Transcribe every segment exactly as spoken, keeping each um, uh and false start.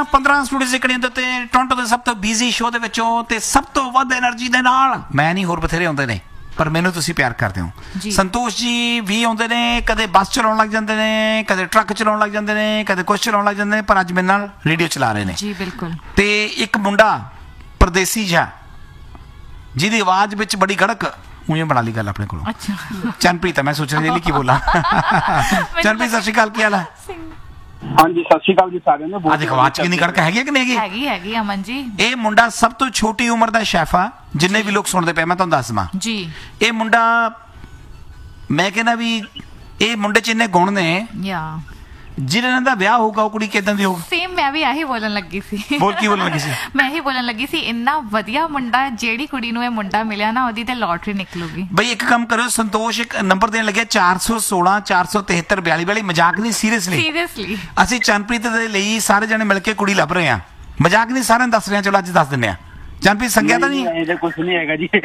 ਪੰਦਰਾਂ ਸਟੂਡੀਓ ਸਿੱਖਣੀਆਂ ਦੇ ਉੱਤੇ ਟੋਰਾਂਟੋ ਦੇ ਸਭ ਤੋਂ ਬਿਜ਼ੀ ਸ਼ੋਅ ਦੇ ਵਿੱਚੋਂ ਤੇ ਸਭ ਤੋਂ ਵੱਧ એનર્ਜੀ ਦੇ ਨਾਲ ਮੈਂ ਨਹੀਂ ਹੋਰ ਬਥੇਰੇ ਆਉਂਦੇ ਨੇ ਪਰ ਮੈਨੂੰ ਤੁਸੀਂ ਪਿਆਰ ਕਰਦੇ ਹੋ। ਸੰਤੋਸ਼ ਜੀ ਵੀ ਆਉਂਦੇ ਨੇ, ਕਦੇ ਬੱਸ ਚਲਾਉਣ ਲੱਗ ਜਾਂਦੇ ਨੇ, ਕਦੇ ਟਰੱਕ ਚਲਾਉਣ ਲੱਗ ਜਾਂਦੇ ਨੇ, ਕਦੇ ਕੁਛ ਚਲਾਉਣ ਲੱਗ ਜਾਂਦੇ ਨੇ, ਪਰ ਅੱਜ ਮੇਰੇ ਨਾਲ ਰੇਡੀਓ ਚਲਾ ਰਹੇ ਨੇ ਜੀ। ਬਿਲਕੁਲ। ਤੇ ਇੱਕ ਮੁੰਡਾ ਪਰਦੇਸੀ ਜਿਹਾ ਜਿਹਦੀ ਆਵਾਜ਼ ਵਿੱਚ ਬੜੀ ਗੜਕ ਉਹਨੇ ਬਣਾ ਲਈ ਗੱਲ ਆਪਣੇ ਕੋਲੋਂ। ਅੱਛਾ ਚੰਨਪ੍ਰੀਤ, ਮੈਂ ਸੋਚ ਰਿਹਾ ਕੀ ਬੋਲਾਂ। ਚੰਨਪ੍ਰੀਤ ਸਤਿ ਸ਼੍ਰੀ ਅਕਾਲ, ਕੀ ਹਾਲ ਹੈ? ਹਾਂਜੀ ਸਤਿ ਸ਼੍ਰੀ ਅਕਾਲ ਜੀ ਸਾਰਿਆਂ ਨੂੰ। ਅੱਜ ਆਵਾਜ਼ ਕਿੰਨੀ ਗੜਕ ਹੈਗੀ ਕਿ ਨਹੀਂ ਹੈਗੀ? ਹੈਗੀ ਹੈਗੀ ਅਮਨ ਜੀ। ਇਹ ਮੁੰਡਾ ਸਭ ਤੋਂ ਛੋਟੀ ਉਮਰ ਦਾ ਸ਼ੈਫ ਆ ਜਿੰਨੇ ਵੀ ਲੋਕ ਸੁਣਦੇ ਪਏ, ਮੈਂ ਤੁਹਾਨੂੰ ਦੱਸ ਦਵਾਂ ਜੀ। ਇਹ ਮੁੰਡਾ ਮੈਂ ਕਹਿੰਦਾ ਵੀ ਇਹ ਮੁੰਡੇ ਚ ਇੰਨੇ ਗੁਣ ਨੇ ਯਾ ਜਿਹਨਾਂ ਦਾ ਵਿਆਹ ਹੋਊਗਾ ਉਹ ਕੁੜੀ ਕਿਦਾਂ ਦੀ ਹੋਊ? ਸੇਮ ਮੈਂ ਵੀ ਆਹੀ ਬੋਲਣ ਲੱਗੀ ਸੀ। ਬੋਲ ਕੀ ਬੋਲਣ ਲੱਗੀ ਸੀ? ਮੈਂ ਇਹੀ ਬੋਲਣ ਲੱਗੀ ਸੀ ਇੰਨਾ ਵਧੀਆ ਮੁੰਡਾ, ਜਿਹੜੀ ਕੁੜੀ ਨੂੰ ਇਹ ਮੁੰਡਾ ਮਿਲਿਆ ਨਾ ਉਹਦੀ ਤੇ ਲੋਟਰੀ ਨਿਕਲੂਗੀ। ਬਈ ਇੱਕ ਕੰਮ ਕਰਿਓ, ਸੰਤੋਸ਼ ਇੱਕ ਨੰਬਰ ਦੇਣ ਲੱਗਿਆ ਚਾਰ ਸੌ ਸੋਲਾਂ ਚਾਰ ਸੌ ਤੇਹੱਤਰ ਬਿਆਲੀ ਵਾਲੀ। ਮਜ਼ਾਕ ਨਹੀਂ, ਸੀਰੀਅਸਲੀ ਸੀਰੀਅਸਲੀ ਅਸੀਂ ਚੰਨਪ੍ਰੀਤ ਦੇ ਲਈ ਸਾਰੇ ਜਣੇ ਮਿਲ ਕੇ ਕੁੜੀ ਲੱਭ ਰਹੇ ਆ। ਮਜ਼ਾਕ ਨਹੀਂ, ਸਾਰਿਆਂ ਨੂੰ ਦੱਸ ਰਹੇ ਆ। ਚਲੋ ਅੱਜ ਦੱਸ ਦਿੰਦੇ ਆ। ਚੰਨਪ੍ਰੀਤ ਸੰਗਿਆ ਤਾਂ ਨਹੀਂ? ਇਹ ਕੁਝ ਨਹੀਂ ਹੈਗਾ ਜੀ।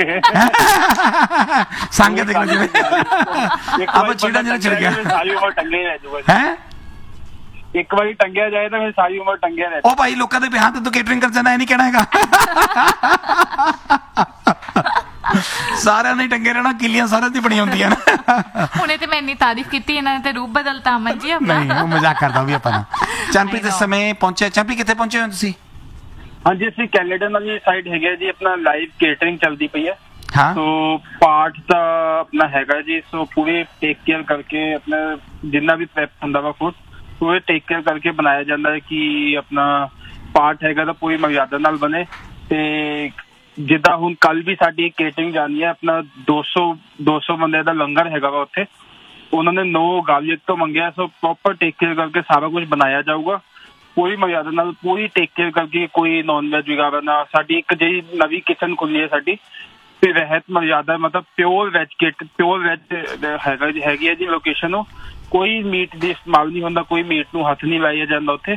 ਸੰਗਿਆ ਦੇਖ ਲਓ ਜਿਵੇਂ ਆਪਾਂ ਚੀੜਾ ਜਿਹੜਾ ਚੜ ਗਿਆ ਸਾਰੀ ਉਮਰ ਟੰਗੇ ਰਹਿ ਜਾਊਗਾ ਹੈ। ਇੱਕ ਵਾਰੀ ਟੰਗਿਆ ਜਾਏ ਤਾਂ ਫਿਰ ਸਾਰੀ ਉਮਰ ਟੰਗਿਆ ਰਹਿ। ਉਹ ਭਾਈ ਲੋਕਾਂ ਦੇ ਵਿਆਹ ਤੇ ਤੂੰ ਕੇਟਰਿੰਗ ਕਰ ਜਾਣਾ, ਇਹ ਨਹੀਂ ਕਹਿਣਾ ਹੈਗਾ। ਸਾਰਿਆਂ ਨੇ ਟੰਗੇ ਰਹਿਣਾ, ਕਿੱਲੀਆਂ ਸਾਰਿਆਂ ਦੀ ਬਣੀ ਹੁੰਦੀਆਂ ਨੇ। ਹੁਣੇ ਤੇ ਮੈਂ ਇੰਨੀ ਤਾਰੀਫ ਕੀਤੀ, ਇਹਨਾਂ ਨੇ ਤੇ ਰੂਪ ਬਦਲਤਾ ਅਮਨ ਜੀ ਆਪਣਾ। ਨਹੀਂ ਉਹ ਮਜ਼ਾਕ ਕਰਦਾ ਵੀ ਆਪਾਂ। ਚੰਨਪ੍ਰੀਤ ਇਸ ਸਮੇਂ ਪਹੁੰਚਿਆ। ਚੰਨਪ੍ਰੀਤ ਕਿੱਥੇ ਪਹੁੰਚੇ ਹੋ ਤੁਸੀਂ? ਹਾਂਜੀ ਅਸੀਂ ਕੈਨੇਡਾ ਵਾਲੀ ਸਾਈਡ ਹੈਗੇ ਜੀ, ਆਪਣਾ ਲਾਈਵ ਕੇਟਰਿੰਗ ਚੱਲਦੀ ਪਈ ਹੈ। ਹਾਂ ਸੋ ਪਾਰਟ ਦਾ ਆਪਣਾ ਹੈਗਾ ਜੀ। ਸੋ ਪੂਰੇ ਟੇਕ ਕੇਅਰ ਕਰਕੇ ਆਪਣਾ ਜਿੰਨਾ ਵੀ ਪ੍ਰੈਪ ਹੁੰਦਾ ਵਾ ਫੂਡ ਪੂਰੇ ਟੇਕ ਕੇਅਰ ਕਰਕੇ ਬਣਾਇਆ ਜਾਂਦਾ ਹੈ ਕਿ ਆਪਣਾ ਪਾਰਟ ਹੈਗਾ ਤਾਂ ਪੂਰੀ ਮਰਿਆਦਾ ਨਾਲ ਬਣੇ। ਤੇ ਜਿੱਦਾਂ ਹੁਣ ਕੱਲ ਵੀ ਸਾਡੀ ਕੇਟਰਿੰਗ ਜਾਣੀ ਹੈ, ਆਪਣਾ ਦੋ ਸੌ ਦੋ ਸੌ ਬੰਦੇ ਦਾ ਲੰਗਰ ਹੈਗਾ ਵਾ ਉੱਥੇ। ਉਹਨਾਂ ਨੇ ਨੋ ਗਾਰਲਿਕ ਤੋਂ ਮੰਗਿਆ। ਸੋ ਪ੍ਰੋਪਰ ਟੇਕ ਕੇਅਰ ਕਰਕੇ ਸਾਰਾ ਕੁਝ ਬਣਾਇਆ ਜਾਊਗਾ ਪੂਰੀ ਮਰਿਆਦਾ ਨਾਲ, ਪੂਰੀ ਟੇਕ ਕੇਅਰ ਕਰਕੇ। ਕੋਈ ਨੌਨ ਵੈਜ ਵਗੈਰਾ ਨਾ। ਸਾਡੀ ਇੱਕ ਜਿਹੜੀ ਨਵੀਂ ਕਿਚਨ ਖੁੱਲੀ ਹੈ ਸਾਡੀ ਤੇ ਰਹਿਤ ਮਰਿਆਦਾ, ਮਤਲਬ pure veg kit pure veg ਹੈਗਾ ਜੀ ਹੈਗੀ ਹੈ ਜੀ ਲੋਕੇਸ਼ਨ। ਉਹ ਕੋਈ ਮੀਟ ਦੀ ਇਸਤੇਮਾਲ ਨਹੀਂ ਹੁੰਦਾ, ਕੋਈ ਮੀਟ ਨੂੰ ਹੱਥ ਨਹੀਂ ਲਾਇਆ ਜਾਂਦਾ ਉੱਥੇ।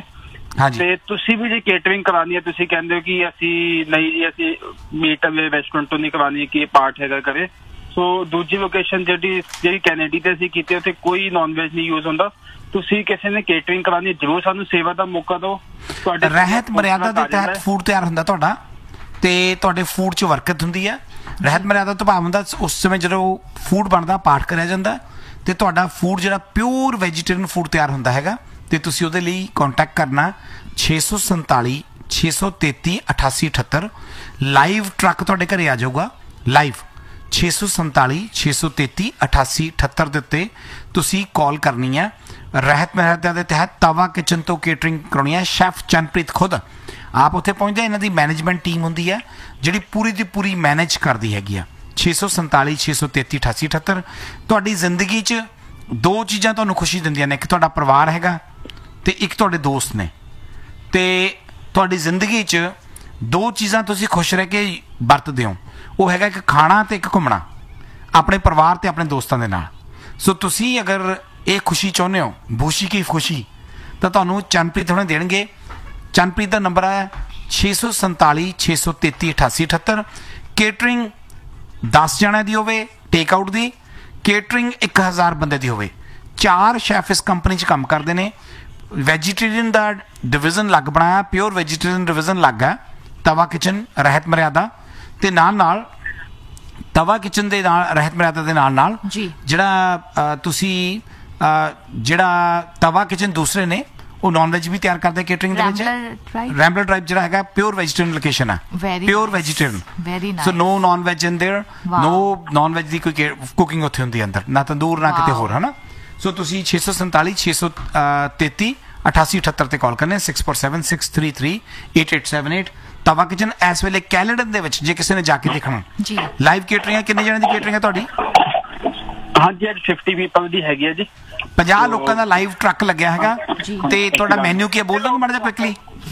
ਤੇ ਤੁਸੀਂ ਵੀ ਜੇ ਕੇਟਰਿੰਗ ਕਰਾਣੀ ਹੈ, ਤੁਸੀਂ ਕਹਿੰਦੇ ਹੋ ਕਿ ਅਸੀਂ ਨਹੀਂ ਜੀ ਅਸੀਂ ਮੀਟ ਵਾਲੇ ਰੈਸਟੋਰੈਂਟ ਤੋਂ ਨਹੀਂ ਕਰਾਣੀ ਕਿ ਇਹ ਪਾਰਟ ਹੈਗਾ ਕਰੇ। ਸੋ ਦੂਜੀ ਲੋਕੇਸ਼ਨ ਜਿਹੜੀ ਜਿਹੜੀ ਕੈਨੇਡੀ ਤੇ ਅਸੀਂ ਕੀਤੀ ਉੱਥੇ ਕੋਈ ਨੌਨ ਵੈਜ ਨਹੀਂ ਯੂਜ਼ ਹੁੰਦਾ। ਤੁਸੀਂ ਕਿਸੇ ਨੇ ਕੇਟਰਿੰਗ ਕਰਾਣੀ ਜ਼ਰੂਰ ਸਾਨੂੰ ਸੇਵਾ ਦਾ ਮੌਕਾ ਦਿਓ। ਤੁਹਾਡੇ ਰਹਿਤ ਮਰਿਆਦਾ ਦੇ ਤਹਿਤ ਫੂਡ ਤਿਆਰ ਹੁੰਦਾ ਤੁਹਾਡਾ ਤੇ ਤੁਹਾਡੇ ਫੂਡ 'ਚ ਬਰਕਤ ਹੁੰਦੀ ਹੈ। ਰਹਿਤ ਮਰਿਆਦਾ ਤੋਂ ਭਾਵ ਹੁੰਦਾ ਉਸ ਸਮੇਂ ਜਦੋਂ ਫੂਡ ਬਣਦਾ, ਪਾਠ ਕਰਿਆ ਜਾਂਦਾ ਤੇ ਤੁਹਾਡਾ ਫੂਡ ਜਿਹੜਾ ਪਿਓਰ ਵੈਜੀਟੇਰੀਅਨ ਫੂਡ ਤਿਆਰ ਹੁੰਦਾ ਹੈਗਾ। ਤੇ ਤੁਸੀਂ ਉਹਦੇ ਲਈ ਕੰਟੈਕਟ ਕਰਨਾ ਛੇ ਸੌ ਸੰਤਾਲੀ ਛੇ ਸੌ ਤੇਤੀ ਅਠਾਸੀ ਅਠੱਤਰ। ਲਾਈਵ ਟਰੱਕ ਤੁਹਾਡੇ ਘਰੇ ਆ ਜਾਊਗਾ। ਲਾਈਵ ਛੇ ਸੌ ਸੰਤਾਲੀ ਛੇ ਸੌ ਤੇਤੀ ਅਠਾਸੀ ਅਠੱਤਰ ਦੇ ਉੱਤੇ ਤੁਸੀਂ ਕਾਲ ਕਰਨੀ ਹੈ। ਰਹਿਤ ਮਰਿਆਦਾ ਦੇ ਤਹਿਤ ਤਵਾ ਕਿਚਨ ਤੋਂ ਕੇਟਰਿੰਗ ਕਰਾਉਣੀ ਹੈ। ਸ਼ੈਫ ਚੰਨਪ੍ਰੀਤ ਖੁਦ ਆਪ ਉੱਥੇ ਪਹੁੰਚਦੇ। ਇਹਨਾਂ ਦੀ ਮੈਨੇਜਮੈਂਟ ਟੀਮ ਹੁੰਦੀ ਹੈ ਜਿਹੜੀ ਪੂਰੀ ਦੀ ਪੂਰੀ ਮੈਨੇਜ ਕਰਦੀ ਹੈਗੀ ਆ। ਛੇ ਸੌ ਸੰਤਾਲੀ ਛੇ ਸੌ ਤੇਤੀ ਅਠਾਸੀ ਅਠੱਤਰ। ਤੁਹਾਡੀ ਜ਼ਿੰਦਗੀ 'ਚ ਦੋ ਚੀਜ਼ਾਂ ਤੁਹਾਨੂੰ ਖੁਸ਼ੀ ਦਿੰਦੀਆਂ ਨੇ, ਇੱਕ ਤੁਹਾਡਾ ਪਰਿਵਾਰ ਹੈਗਾ ਤੇ ਇੱਕ ਤੁਹਾਡੇ ਦੋਸਤ ਨੇ। ਤੇ ਤੁਹਾਡੀ ਜ਼ਿੰਦਗੀ 'ਚ ਦੋ ਚੀਜ਼ਾਂ ਤੁਸੀਂ ਖੁਸ਼ ਰਹਿ ਕੇ ਵਰਤਦੇ ਹੋ, ਉਹ ਹੈਗਾ ਇੱਕ ਖਾਣਾ ਤੇ ਇੱਕ ਘੁੰਮਣਾ, ਆਪਣੇ ਪਰਿਵਾਰ ਤੇ ਆਪਣੇ ਦੋਸਤਾਂ ਦੇ ਨਾਲ। ਸੋ ਤੁਸੀਂ ਅਗਰ ਇਹ ਖੁਸ਼ੀ ਚਾਹੁੰਦੇ ਹੋ, ਬੂਸ਼ੀ ਕੀ ਖੁਸ਼ੀ, ਤਾਂ ਤੁਹਾਨੂੰ ਚੰਨਪ੍ਰੀਤ ਹੁਣੇ ਦੇਣਗੇ। ਚੰਨਪ੍ਰੀਤ ਦਾ ਨੰਬਰ ਹੈ ਛੇ ਸੌ ਸੰਤਾਲੀ ਛੇ ਸੌ ਤੇਤੀ ਅਠਾਸੀ ਅਠੱਤਰ। ਕੇਟਰਿੰਗ ਦਸ ਜਣਿਆਂ ਦੀ ਹੋਵੇ, ਟੇਕ ਆਊਟ ਦੀ ਕੇਟਰਿੰਗ ਇੱਕ ਹਜ਼ਾਰ ਬੰਦੇ ਦੀ ਹੋਵੇ। ਚਾਰ ਸ਼ੈਫ ਇਸ ਕੰਪਨੀ 'ਚ ਕੰਮ ਕਰਦੇ ਨੇ। ਵੈਜੀਟੇਰੀਅਨ ਦਾ ਡਿਵੀਜ਼ਨ ਲੱਗ ਬਣਾਇਆ, ਪਿਓਰ ਵੈਜੀਟੇਰੀਅਨ ਡਿਵੀਜ਼ਨ ਲੱਗ ਹੈ ਤਵਾ ਕਿਚਨ ਰਹਿਤ ਮਰਿਆਦਾ। ਤੇ ਨਾਲ ਨਾਲ ਤਵਾ ਕਿਚਨ ਦੇ ਨਾਲ ਰਹਿਤ ਮਰਿਆਦਾ ਦੇ ਨਾਲ ਨਾਲ ਜਿਹੜਾ ਤੁਸੀਂ ਜਿਹੜਾ ਤਵਾ ਕਿਚਨ ਦੂਸਰੇ ਨੇ ਉਹ ਨੌਨ ਵੈਜ ਵੀ ਤਿਆਰ ਕਰਦੇ ਕੇਟਰਿੰਗ ਦੇ ਵਿੱਚ। ਰੈਂਬਲਰ ਡਰਾਈਵ ਜਿਹੜਾ ਹੈਗਾ ਪਿਓਰ ਵੈਜੀਟੇਰੀਅਨ ਲੋਕੇਸ਼ਨ ਹੈ, pure vegetarian. So no non veg in there, no non veg ਦੀ ਕੋਈ ਕੁਕਿੰਗ ਉੱਥੇ ਹੁੰਦੀ ਅੰਦਰ, ਨਾ ਤੰਦੂਰ ਨਾ ਕਿਤੇ ਹੋਰ, ਹੈ ਨਾ। ਸੋ ਤੁਸੀਂ ਛੇ ਸੌ ਸੰਤਾਲੀ ਛੇ ਸੌ ਤੇਤੀ ਅਠਾਸੀ ਅਠੱਤਰ ਤੇ ਕਾਲ ਕਰਨੇ six four seven six three three eight eight seven eight. ਤਵਾ ਕਿਚਨ ਇਸ ਵੇਲੇ ਕੈਨੇਡਾ ਦੇ ਵਿੱਚ ਜੇ ਕਿਸੇ ਨੇ ਜਾ ਕੇ ਦੇਖਣਾ ਲਾਈਵ ਕੇਟਰਿੰਗ। ਕਿੰਨੇ ਜਣੇ ਦੀ ਕੇਟਰਿੰਗ ਹੈ ਤੁਹਾਡੀ? ਹਾਂਜੀ ਅੱਜ ਫਿਫਟੀ ਪੀਪਲ ਦੀ ਹੈਗੀ ਹੈ ਜੀ। ਪੰਜਾਹ ਲੋਕਾਂ ਦਾ ਲਾਈਵ ਟਰੱਕ ਲੱਗਿਆ ਹੈਗਾ। ਤੇ ਤੁਹਾਡਾ ਮੈਨੂ ਕੀ ਹੈ, ਬੋਲ ਦੋਗੇ ਮਾੜਾ ਜਿਹਾ ਕੁਇਕਲੀ?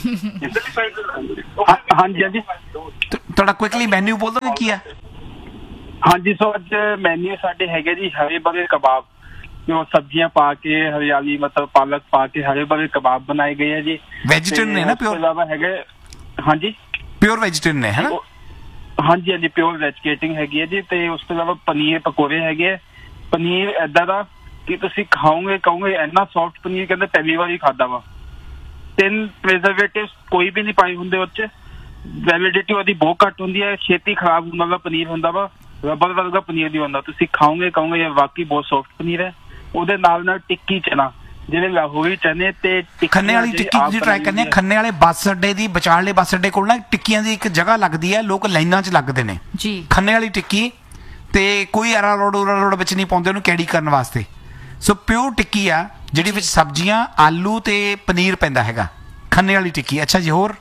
ਹਾਂਜੀ ਹਾਂਜੀ ਤੁਹਾਡਾ ਕੁਇਕਲੀ ਮੈਨੂ ਬੋਲ ਦੋਗੇ ਕੀ ਹੈ? ਹਾਂਜੀ ਸੋ ਅੱਜ ਮੈਨੂ ਸਾਡੇ ਹੈਗੇ ਜੀ ਹਰੇ ਭਰੇ ਕਬਾਬ, ਜੋ ਸਬਜ਼ੀਆਂ ਪਾ ਕੇ ਹਰਿਆਲੀ ਮਤਲਬ ਪਾਲਕ ਪਾ ਕੇ ਹਰੇ ਭਰੇ ਕਬਾਬ ਬਣਾਏ ਗਏ ਹੈ ਜੀ। ਵੈਜੀਟੇਰੀਅਨ ਨੇ ਨਾ ਪਿਓਰ? ਇਲਾਵਾ ਹੈਗੇ ਹਾਂਜੀ ਪਿਓਰ ਵੈਜੀਟੇਰੀਅਨ ਨੇ, ਹੈ ਨਾ? ਹਾਂਜੀ ਹਾਂਜੀ ਪਿਓਰ ਵੈਜ ਕੇਟਰਿੰਗ ਹੈਗੀ ਹੈ ਜੀ। ਤੇ ਉਸ ਤੋਂ ਇਲਾਵਾ ਪਨੀਰ ਪਕੌੜੇ ਹੈਗੇ ਆ। ਪਨੀਰ ਏਦਾਂ ਦਾ ਕਿ ਤੁਸੀਂ ਖਾਓਗੇ ਕਹੋਗੇ ਇੰਨਾ ਸੌਫਟ ਪਨੀਰ ਕਹਿੰਦੇ ਪਹਿਲੀ ਵਾਰੀ ਖਾਦਾ ਵਾ। ਤਿੰਨ ਪ੍ਰੀਜ਼ਰਵੇਟਿਵ ਕੋਈ ਵੀ ਨਹੀਂ ਪਾਏ ਹੁੰਦੇ ਉਹ 'ਚ। ਵੈਲਿਡਿਟੀ ਉਹਦੀ ਬਹੁਤ ਘੱਟ ਹੁੰਦੀ ਹੈ, ਛੇਤੀ ਖਰਾਬ ਹੋਣ ਵਾਲਾ ਪਨੀਰ ਹੁੰਦਾ ਵਾ, ਰਬੜ ਵਰਗਾ ਪਨੀਰ ਨਹੀਂ ਹੁੰਦਾ। ਤੁਸੀਂ ਖਾਓਗੇ ਕਹੋਗੇ ਇਹ ਵਾਕਈ ਬਹੁਤ ਸੌਫਟ ਪਨੀਰ ਹੈ। ਉਹਦੇ ਨਾਲ ਨਾਲ ਟਿੱਕੀ ਚਨਾ, ਜਿਹੜੇ ਲਾਹੌਰੀ ਚਨੇ ਤੇ ਖੰਨੇ ਵਾਲੀ ਟਿੱਕੀ ਤੁਸੀਂ ਟਰਾਈ ਕਰਨੀ ਹੈ। ਖੰਨੇ ਵਾਲੇ ਬੱਸ ਅੱਡੇ ਦੀ ਵਿਚਾਲੇ ਬੱਸ ਅੱਡੇ ਕੋਲ ਨਾ ਟਿੱਕੀਆਂ ਦੀ ਇੱਕ ਜਗ੍ਹਾ ਲੱਗਦੀ ਹੈ, ਲੋਕ ਲਾਈਨਾਂ 'ਚ ਲੱਗਦੇ ਨੇ ਜੀ। ਖੰਨੇ ਵਾਲੀ ਟਿੱਕੀ ਤੇ ਕੋਈ ਅਰਾ ਰੋਡ ਉਰਾ ਰੋਡ ਵਿੱਚ ਨਹੀਂ ਪਾਉਂਦੇ ਉਹਨੂੰ ਕੈਰੀ ਕਰਨ ਵਾਸਤੇ। ਸੋ ਪਿਓਰ ਟਿੱਕੀ ਆ ਜਿਹੜੀ ਵਿੱਚ ਸਬਜ਼ੀਆਂ, ਆਲੂ ਤੇ ਪਨੀਰ ਪੈਂਦਾ ਹੈਗਾ, ਖੰਨੇ ਵਾਲੀ ਟਿੱਕੀ। ਅੱਛਾ ਜੀ, ਹੋਰ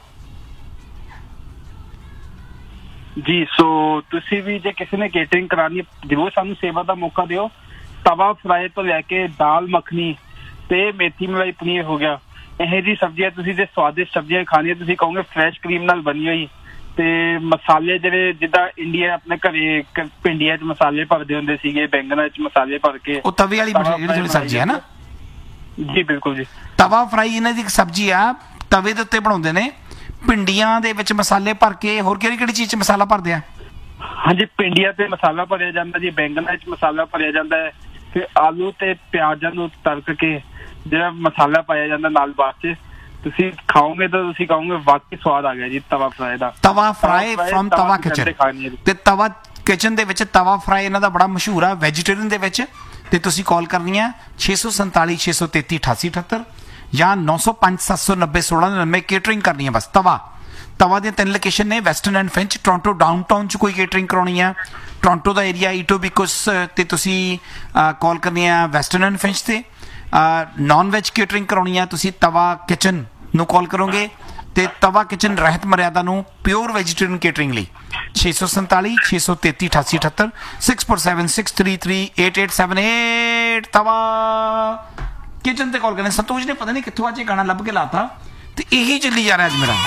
ਜੀ। ਸੋ ਤੁਸੀਂ ਵੀ ਜੇ ਕਿਸੇ ਨੇ ਕੇਟਰਿੰਗ ਕਰਾਉਣੀ ਹੈ ਜ਼ਰੂਰ ਸਾਨੂੰ ਸੇਵਾ ਦਾ ਮੌਕਾ ਦਿਓ। ਤਵਾ ਫਰਾਈ ਤੋਂ ਲੈ ਕੇ ਦਾਲ ਮੱਖਣੀ ਤੇ ਮੇਥੀ ਮਲਾਈ ਪਨੀਰ ਹੋ ਗਿਆ, ਇਹ ਜੀ ਸਬਜ਼ੀਆਂ ਤੁਸੀਂ ਜੇ ਸਵਾਦਿਸ਼ਟ ਸਬਜ਼ੀਆਂ ਖਾਣੀਆਂ ਤੁਸੀਂ ਕਹੋਗੇ ਫਰੈਸ਼ ਕਰੀਮ ਨਾਲ ਬਣੀ ਹੋਈ। ਤੇ ਮਸਾਲੇ ਜਿਹੜੇ ਜਿੱਦਾਂ ਇੰਡੀਆ ਆਪਣੇ ਘਰੇ ਭਿੰਡੀਆਂ 'ਚ ਮਸਾਲੇ ਭਰਦੇ ਹੁੰਦੇ ਸੀਗੇ, ਬੈਂਗਣਾ 'ਚ ਮਸਾਲੇ ਭਰ ਕੇ, ਉਹ ਤਵੇ ਵਾਲੀ ਜਿਹੜੀ ਸਬਜ਼ੀ ਹੈ ਨਾ। ਜੀ ਬਿਲਕੁਲ ਜੀ। ਤਵਾ ਫਰਾਈ ਇਹਨਾਂ ਦੀ ਇੱਕ ਸਬਜ਼ੀ ਆ, ਤਵੇ ਦੇ ਉੱਤੇ ਬਣਾਉਂਦੇ ਨੇ, ਭਿੰਡੀਆਂ ਦੇ ਵਿੱਚ ਮਸਾਲੇ ਭਰ ਕੇ। ਹੋਰ ਕਿਹੜੀ ਕਿਹੜੀ ਚੀਜ਼ 'ਚ ਮਸਾਲਾ ਭਰਦੇ ਆ? ਹਾਂਜੀ, ਭਿੰਡੀਆਂ ਤੇ ਮਸਾਲਾ ਭਰਿਆ ਜਾਂਦਾ ਜੀ, ਬੈਂਗਣਾ 'ਚ ਮਸਾਲਾ ਭਰਿਆ ਜਾਂਦਾ ਹੈ, ਫਿਰ ਆਲੂ ਤੇ ਪਿਆਜ਼ਾਂ ਨੂੰ ਤੜਕ ਕੇ ਜਿਹੜਾ ਮਸਾਲਾ ਪਾਇਆ ਜਾਂਦਾ ਨਾਲ ਬਾਅਦ 'ਚ। ਤੁਸੀਂ ਖਾਓਗੇ ਤਾਂ ਤੁਸੀਂ ਕਹੋਗੇ ਵਾਕਈ ਸਵਾਦ ਆ ਗਿਆ ਜੀ ਤਵਾ ਫਰਾਈ ਦਾ। ਤਵਾ ਫਰਾਈ ਫਰਮ ਤਵਾ ਕਿਚਨ। ਤੇ ਤਵਾ ਕਿਚਨ ਦੇ ਵਿੱਚ ਤਵਾ ਫਰਾਈ ਇਹਨਾਂ ਦਾ ਬੜਾ ਮਸ਼ਹੂਰ ਆ ਵੈਜੀਟੇਰੀਅਨ ਦੇ ਵਿੱਚ। ਤੇ ਤੁਸੀਂ ਕਾਲ ਕਰਨੀ ਆ ਛੇ ਸੌ ਸੰਤਾਲੀ ਛੇ ਸੌ ਤੇਤੀ ਅਠਾਸੀ ਅਠੱਤਰ ਜਾਂ ਨੌ ਸੌ ਪੰਜ ਸੱਤ ਸੌ ਨੱਬੇ ਸੋਲਾਂ ਨੜਿਨਵੇਂ। ਕੇਟਰਿੰਗ ਕਰਨੀ ਹੈ ਬਸ। ਤਵਾ ਤਵਾ ਦੀਆਂ ਤਿੰਨ ਲੋਕੇਸ਼ਨ ਨੇ, western and finch. Toronto downtown 'ਚ ਕੋਈ ਕੇਟਰਿੰਗ ਕਰਾਉਣੀ ਆ, ਟੋਰਾਂਟੋ ਦਾ ਏਰੀਆ ਈਟੋਬਿਕਸ ਤੇ ਤੁਸੀਂ ਕਾਲ ਕਰਨੀ ਆ ਵੈਸਟਰਨ ਐਂਡ ਫਿੰਚ ਤੇ। ਨੌਨ ਵੈਜ ਕੇਟਰਿੰਗ ਕਰਾਉਣੀ ਆ ਤੁਸੀਂ ਤਵਾ ਕਿਚਨ ਨੂੰ ਕਾਲ ਕਰੋਗੇ। ਤੇ ਤਵਾ ਕਿਚਨ ਰਹਿਤ ਮਰਿਆਦਾ ਨੂੰ ਪਿਓਰ ਵੈਜੀਟੇਰੀਅਨ ਕੇਟਰਿੰਗ ਲਈ ਛੇ ਸੌ ਸੰਤਾਲੀ ਛੇ ਸੌ ਤੇਤੀ ਅਠਾਸੀ ਅਠੱਤਰ six four seven six three three eight eight seven eight. ਤਵਾ ਕਿਚਨ ਤੇ ਕਾਲ ਕਰਨਾ। ਸੰਤੋਸ਼ ਨੇ ਪਤਾ ਨਹੀਂ ਕਿੱਥੋਂ ਅੱਜ ਇਹ ਗਾਣਾ ਲੱਭ ਕੇ ਲਾਤਾ ਤੇ ਇਹੀ ਚੱਲੀ ਜਾ ਰਿਹਾ ਅੱਜ ਮੇਰਾ।